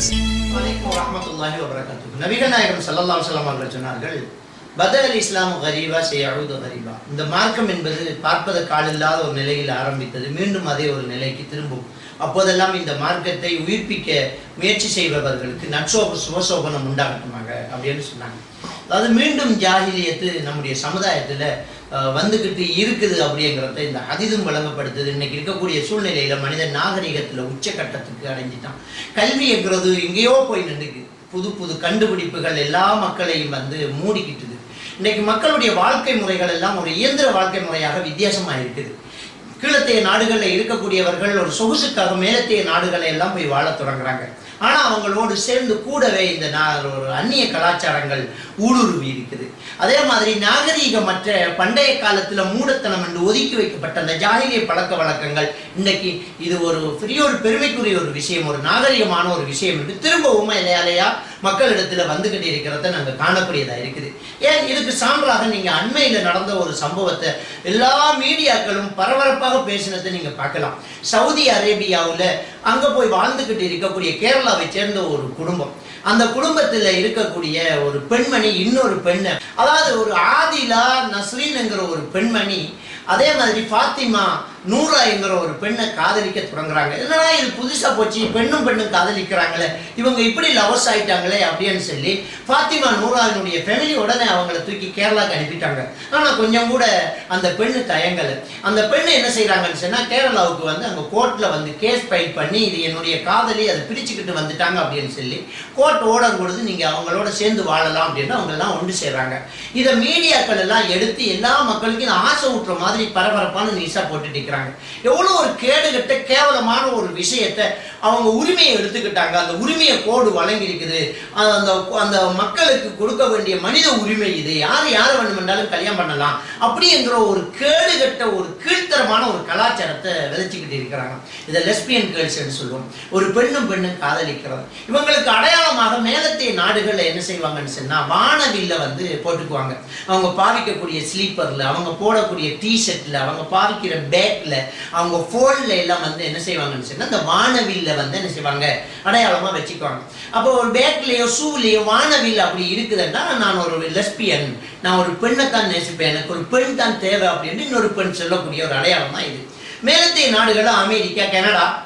நபிகள் நாயகம் ஸல்லல்லாஹு அலைஹி வஸல்லம் அவர்கள் சொன்னார்கள், பதல் இஸ்லாம் கரீபா செய்யஊது கரீபா. இந்த மார்க்கம் என்பது பார்ப்பதற்கு ஆளில்லாத ஒரு நிலையில் ஆரம்பித்தது, மீண்டும் அதே ஒரு நிலைக்கு திரும்பும். அப்போதெல்லாம் இந்த மார்க்கத்தை உயிர்ப்பிக்க முயற்சி செய்பவர்களுக்கு நற்சோப சுபசோபனம் உண்டாகட்டுமாக அப்படின்னு சொன்னாங்க. அதாவது மீண்டும் ஜாஹிலியத்து நம்முடைய சமுதாயத்துல வந்துகிட்டு இருக்குது அப்படிங்கிறத இந்த ஹதீஸும் வழங்கப்படுத்துது. இன்னைக்கு இருக்கக்கூடிய சூழ்நிலையில மனிதன் நாகரிகத்துல உச்சகட்டத்துக்கு அடைஞ்சிட்டான். கல்விங்கிறது எங்கேயோ போய் நின்றுக்கு. புது புது கண்டுபிடிப்புகள் எல்லா மக்களையும் வந்து மூடிக்கிட்டுது. இன்னைக்கு மக்களுடைய வாழ்க்கை முறைகள் எல்லாம் ஒரு இயந்திர வாழ்க்கை முறையாக வித்தியாசமாக இருக்குது. கீழத்தைய நாடுகளில் இருக்கக்கூடியவர்கள் ஒரு சொகுசுக்காக மேலத்தைய நாடுகளை எல்லாம் போய் வாழ தொடங்குறாங்க. ஆனா அவங்களோடு சேர்ந்து கூடவே இந்த ஒரு அந்நிய கலாச்சாரங்கள் ஊடுருவி இருக்குது. அதே மாதிரி நாகரீகமற்ற பண்டைய காலத்துல மூடத்தனம் என்று ஒதுக்கி வைக்கப்பட்ட அந்த ஜாகிலிய பழக்க வழக்கங்கள் இன்னைக்கு இது ஒரு பெரிய ஒரு பெருமைக்குரிய ஒரு விஷயம், ஒரு நாகரிகமான ஒரு விஷயம் என்று திரும்பவும் இலையாலையா மக்களிடத்துல வந்துகிட்டு இருக்கிறத நாங்க காணக்கூடியதா இருக்குது. ஏன் இதுக்கு சான்றாக நீங்க அண்மையில நடந்த ஒரு சம்பவத்தை எல்லா மீடியாக்களும் பரபரப்பாக பேசினதை நீங்க பார்க்கலாம். சவுதி அரேபியாவுல அங்க போய் வாழ்ந்துகிட்டு இருக்கக்கூடிய கேரளாவை சேர்ந்த ஒரு குடும்பம், அந்த குடும்பத்துல இருக்கக்கூடிய ஒரு பெண்மணி இன்னொரு பெண்ணு, அதாவது ஒரு ஆதிலா நஸ்ரீன் என்கிற ஒரு பெண்மணி, அதே மாதிரி ஃபாத்திமா நூரா என்கிற ஒரு பெண்ணை காதலிக்க தொடங்குறாங்க. என்னன்னா இது புதுசா போச்சு, பெண்ணும் பெண்ணும் காதலிக்கிறாங்களே, இவங்க இப்படி லவர்ஸ் ஆயிட்டாங்களே அப்படின்னு சொல்லி ஃபாத்திமா நூராவினுடைய ஃபேமிலி உடனே அவங்களை தூக்கி கேரளாக்கு அனுப்பிட்டாங்க. ஆனா கொஞ்சம் கூட அந்த பெண்ணு தயங்கலை. அந்த பெண்ணு என்ன செய்யறாங்கன்னு சொன்னா கேரளாவுக்கு வந்து அங்க கோர்ட்ல வந்து கேஸ் ஃபைல் பண்ணி இது என்னுடைய காதலி அதை பிரிச்சுக்கிட்டு வந்துட்டாங்க அப்படின்னு சொல்லி கோர்ட் ஓர்டர் கொடுத்து நீங்க அவங்களோட சேர்ந்து வாழலாம் அப்படின்னு அவங்க எல்லாம் ஒன்று செய்யறாங்க. இதை மீடியாக்கள் எல்லாம் எடுத்து எல்லா மக்களுக்கும் இந்த ஆசை ஊட்டுற மாதிரி பரபரப்பான நியூஸா போட்டுட்டு எவ்வளவு ஒரு கேடுகட்ட கேவலமான ஒரு விஷயத்தை அவங்க உரிமையை எடுத்துக்கிட்டாங்க. அந்த உரிமையை கோடு வழங்கி இருக்குது. அந்த அந்த மக்களுக்கு கொடுக்க வேண்டிய மனித உரிமை இது, யார் யார் வேணுமென்றாலும் கல்யாணம் பண்ணலாம் அப்படிங்கிற ஒரு கேடுகட்ட ஒரு கீழ்த்தரமான ஒரு கலாச்சாரத்தை விதைச்சுக்கிட்டு இருக்கிறாங்க. இதை லெஸ்பியன் கேர்ள்ஸ் என்று சொல்லுவோம். ஒரு பெண்ணும் பெண்ணும் காதலிக்கிறது. இவங்களுக்கு அடையாளமாக மேலத்தைய நாடுகள்ல என்ன செய்வாங்கன்னு சொன்னா வானவில்ல வந்து போட்டுக்குவாங்க. அவங்க பாவிக்கக்கூடிய ஸ்லீப்பர்ல, அவங்க போடக்கூடிய டிஷர்ட்ல, அவங்க பாவிக்கிற பேக்ல, அவங்க போன்ல எல்லாம் வந்து என்ன செய்வாங்கன்னு சொன்னா இந்த வானவில்ல வந்து என்ன செய்வாங்க அடையாளமா வச்சுக்குவாங்க. அப்போ ஒரு பேக்லயோ ஷூலயோ வானவில் அப்படி இருக்குதுன்னா நான் ஒரு லெஸ்பியன், நான் ஒரு பெண்ணை தான் நேசிப்பேன், எனக்கு ஒரு பெண் தான் தேவை அப்படின்னு இன்னொரு பெண் சொல்லக்கூடிய ஒரு அடையாளம் தான் இது. மேலத்தைய நாடுகள் அமெரிக்கா, கனடா,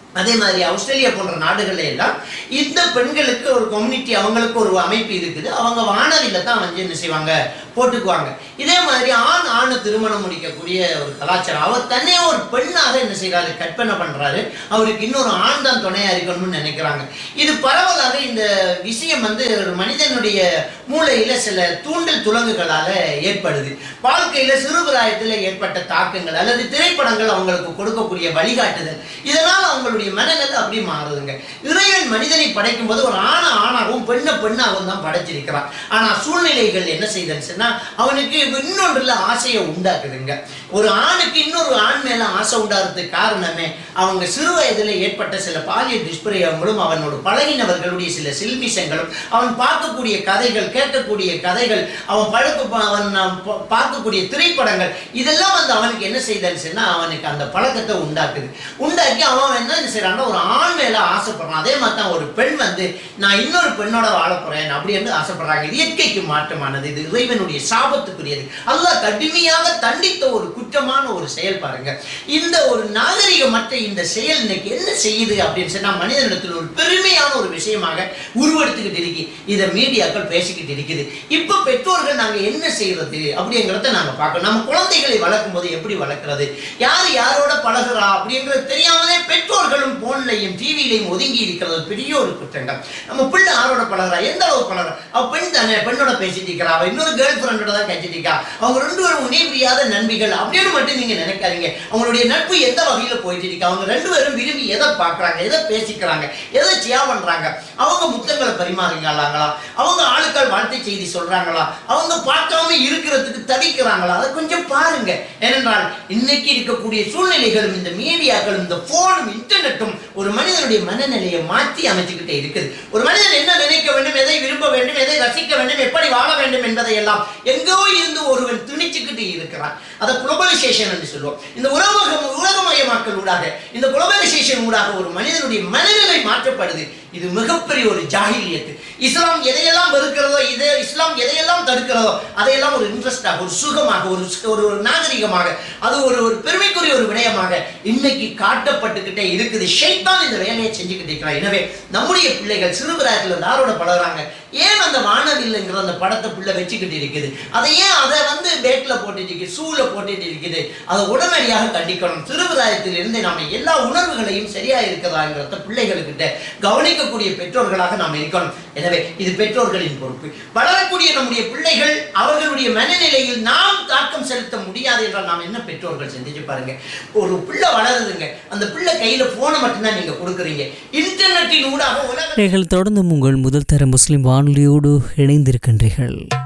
அதே மாதிரி ஆஸ்திரேலியா போன்ற நாடுகள்ல எல்லாம் இந்த பெண்களுக்கு ஒரு கம்யூனிட்டி, அவங்களுக்கு ஒரு அமைப்பு இருக்குது. அவங்க வானவில தான் வந்து என்ன செய்வாங்க, போட்டுக்குவாங்க. இதே மாதிரி ஆண் ஆண் திருமணம் முடிக்கக்கூடிய ஒரு கலாச்சாரம். அவர் தன்னையே ஒரு பெண்ணாக என்ன செய்யறாரு, கற்பனை பண்றாரு. அவருக்கு இன்னொரு ஆண் தான் துணையா இருக்கணும்னு நினைக்கிறாங்க. இது பரவலாக இந்த விஷயம் வந்து ஒரு மனிதனுடைய மூளையில சில தூண்டல் துலங்குகளால ஏற்படுது. வாழ்க்கையில சிறுபிராயத்தில் ஏற்பட்ட தாக்கங்கள் அல்லது திரைப்படங்கள் அவங்களுக்கு கொடுக்கக்கூடிய வழிகாட்டுதல், இதனால் அவங்களுடைய மனநிலை அப்படி மாறுதுங்க. இறைவன் மனிதனை படைக்கும் போது ஒரு ஆண ஆணாகவும் பெண்ண பெண்ணாகவும் தான் படைச்சிருக்கிறான். ஆனா சூழ்நிலைகள் என்ன செய்யுதுன்னு சொன்னா அவனுக்கு இன்னொன்றுல ஆசையை உண்டாக்குதுங்க. ஒரு ஆணுக்கு இன்னொரு ஆண் மேல ஆசை உண்டாகிறதுக்கு காரணமே அவங்க சிறு வயதுல ஏற்பட்ட சில பாலியல் துஷ்பிரயோகங்களும் அவனோட பழகினவர்களுடைய சில சில்மிஷங்களும், அவன் பார்க்கக்கூடிய கதைகள், கேட்கக்கூடிய கதைகள், அவன் பழக்க அவன் பார்க்கக்கூடிய திரைப்படங்கள், இதெல்லாம் வந்து அவனுக்கு என்ன செய்யுதுன்னு சொன்னா அவனுக்கு அந்த பழக்கத்தை உண்டாக்குது. உண்டாக்கி அவன் என்ன செய்யறான்னா ஒரு ஆண் மேல ஆசைப்படுறான். அதே மாதிரி தான் ஒரு பெண் வந்து நான் இன்னொரு பெண்ணோட வாழ போறேன் அப்படின்னு ஆசைப்படுறாங்க. இது இயற்கைக்கு மாற்றமானது, இது இறைவனுடைய சாபத்துக்குரியது. அல்லாஹ் கடுமையாக தண்டித்த ஒரு குற்றமான ஒரு செயல் பாருங்க. இந்த ஒரு நாகரிகமற்ற இந்த செயல் இன்னைக்கு என்ன செய்யுது அப்படின்னு சொன்னா மனிதனிடத்தில் ஒரு பெருமையான ஒரு விஷயமாக உருவெடுத்துக்கிட்டு இருக்கு. இதை மீடியாக்கள் பேசிக்கிட்டு இருக்குது. இப்ப பெற்றோர்கள் நாங்க என்ன செய்யறது அப்படிங்கிறத நாங்க பார்க்கணும். நம்ம குழந்தைகளை வளர்க்கும் போது எப்படி வளர்க்கிறது, யார் யாரோட பழகுறா அப்படிங்கிறது தெரியாமலே பெற்றோர்களும் போன்லையும் டிவிலையும் ஒதுங்கி இருக்கிறது பெரிய ஒரு குற்றங்கள். நம்ம பிள்ளை யாரோட பழகுறா, எந்த அளவு பழகுறா, அவ பெண் தானே, பெண்ணோட பேசிட்டு இருக்கிறா, அவ இன்னொரு கேர்ள் ஃப்ரெண்டோட தான் பேசிட்டு இருக்கா, அவங்க ரெண்டு பேரும் இணைபிரியாத நண்பிகள் அப்படின்னு மட்டும் நீங்க நினைக்காதீங்க. அவங்களுடைய நட்பு எந்த வகையில போயிட்டு இருக்கு, அவங்க ரெண்டு பேரும் விரும்பி எதை பார்க்கறாங்க, எதை பேசிக்கிறாங்க, எதை சியா பண்றாங்க, அவங்க முத்தங்களை பரிமாறுங்களாங்களா, அவங்க ஆளுக்கள் வாழ்க்கை செய்தி சொல்றாங்களா, அவங்க பார்க்காம இருக்கிறதுக்கு தவிக்கிறாங்களா, அதை கொஞ்சம் பாருங்க. ஏனென்றால் இன்னைக்கு இருக்கக்கூடிய சூழ்நிலைகளும் இந்த மீடியாக்களும் இந்த போனும் இன்டர்நெட்டும் ஒரு மனிதனுடைய மனநிலையை மாற்றி அமைச்சுக்கிட்டே இருக்குது. ஒரு மனிதன் என்ன நினைக்க வேண்டும், எதை விரும்ப வேண்டும், எதை ரசிக்க வேண்டும், எப்படி வாழ வேண்டும் என்பதை எல்லாம் எங்கோ இருந்து ஒருவன் திணிச்சுக்கிட்டு இருக்கிறான். அதை குளோபலைசேஷன் என்று சொல்லுவோம். இந்த உலகம் உலகமயமாக்கல் ஊடாக, இந்த குளோபலைசேஷன் ஊடாக ஒரு மனிதனுடைய மனநிலை மாற்றப்படுது. இது மிகப்பெரிய ஒரு ஜாஹிலியத்து. இஸ்லாம் எதையெல்லாம் வெறுக்கிறதோ, இது இஸ்லாம் எதையெல்லாம் தடுக்கிறதோ அதையெல்லாம் ஒரு இன்ட்ரெஸ்டாக, ஒரு சுகமாக, ஒரு ஒரு நாகரிகமாக, அது ஒரு ஒரு பெருமைக்குரிய ஒரு விடயமாக இன்னைக்கு காட்டப்பட்டுக்கிட்டே இருக்குது. ஷைத்தான் இந்த வேலையை செஞ்சுக்கிட்டு இருக்கிறான். எனவே நம்முடைய பிள்ளைகள் சிறுபிராயத்தில் யாரோட பழகுறாங்க, ஏன் அந்த வானவில்லைங்கிற அந்த படத்தை பிள்ளை வச்சுக்கிட்டு இருக்குது, அதை ஏன் அதை வந்து பேட்ல போட்டுட்டு இருக்குது, சூல போட்டுட்டு இருக்குது, அதை உடனடியாக கண்டிக்கணும். சிறுபிராயத்தில் இருந்து நாம எல்லா உணர்வுகளையும் சரியா இருக்கிறதாங்கிறத பிள்ளைகளுக்கிட்ட கவனிக்கக்கூடிய பெற்றோர்களாக நாம் இருக்கணும். எனவே இது பெற்றோர்களின் பொறுப்பு. வளரக்கூடிய நம்முடைய பிள்ளைகள் அவர்களுடைய மனநிலையில் நாம் தாக்கம் செலுத்த முடியாது என்றால் நாம் என்ன பெற்றோர்கள் சிந்திச்சு பாருங்க. ஒரு பிள்ளை வளருதுங்க, அந்த பிள்ளை கையில போனை மட்டும்தான் நீங்க கொடுக்குறீங்க. இன்டர்நெட்டின் ஊடாக உலக தொடர்ந்து உங்கள் முதல் தர முஸ்லிம் வானொலியோடு இணைந்திருக்கின்றீர்கள்.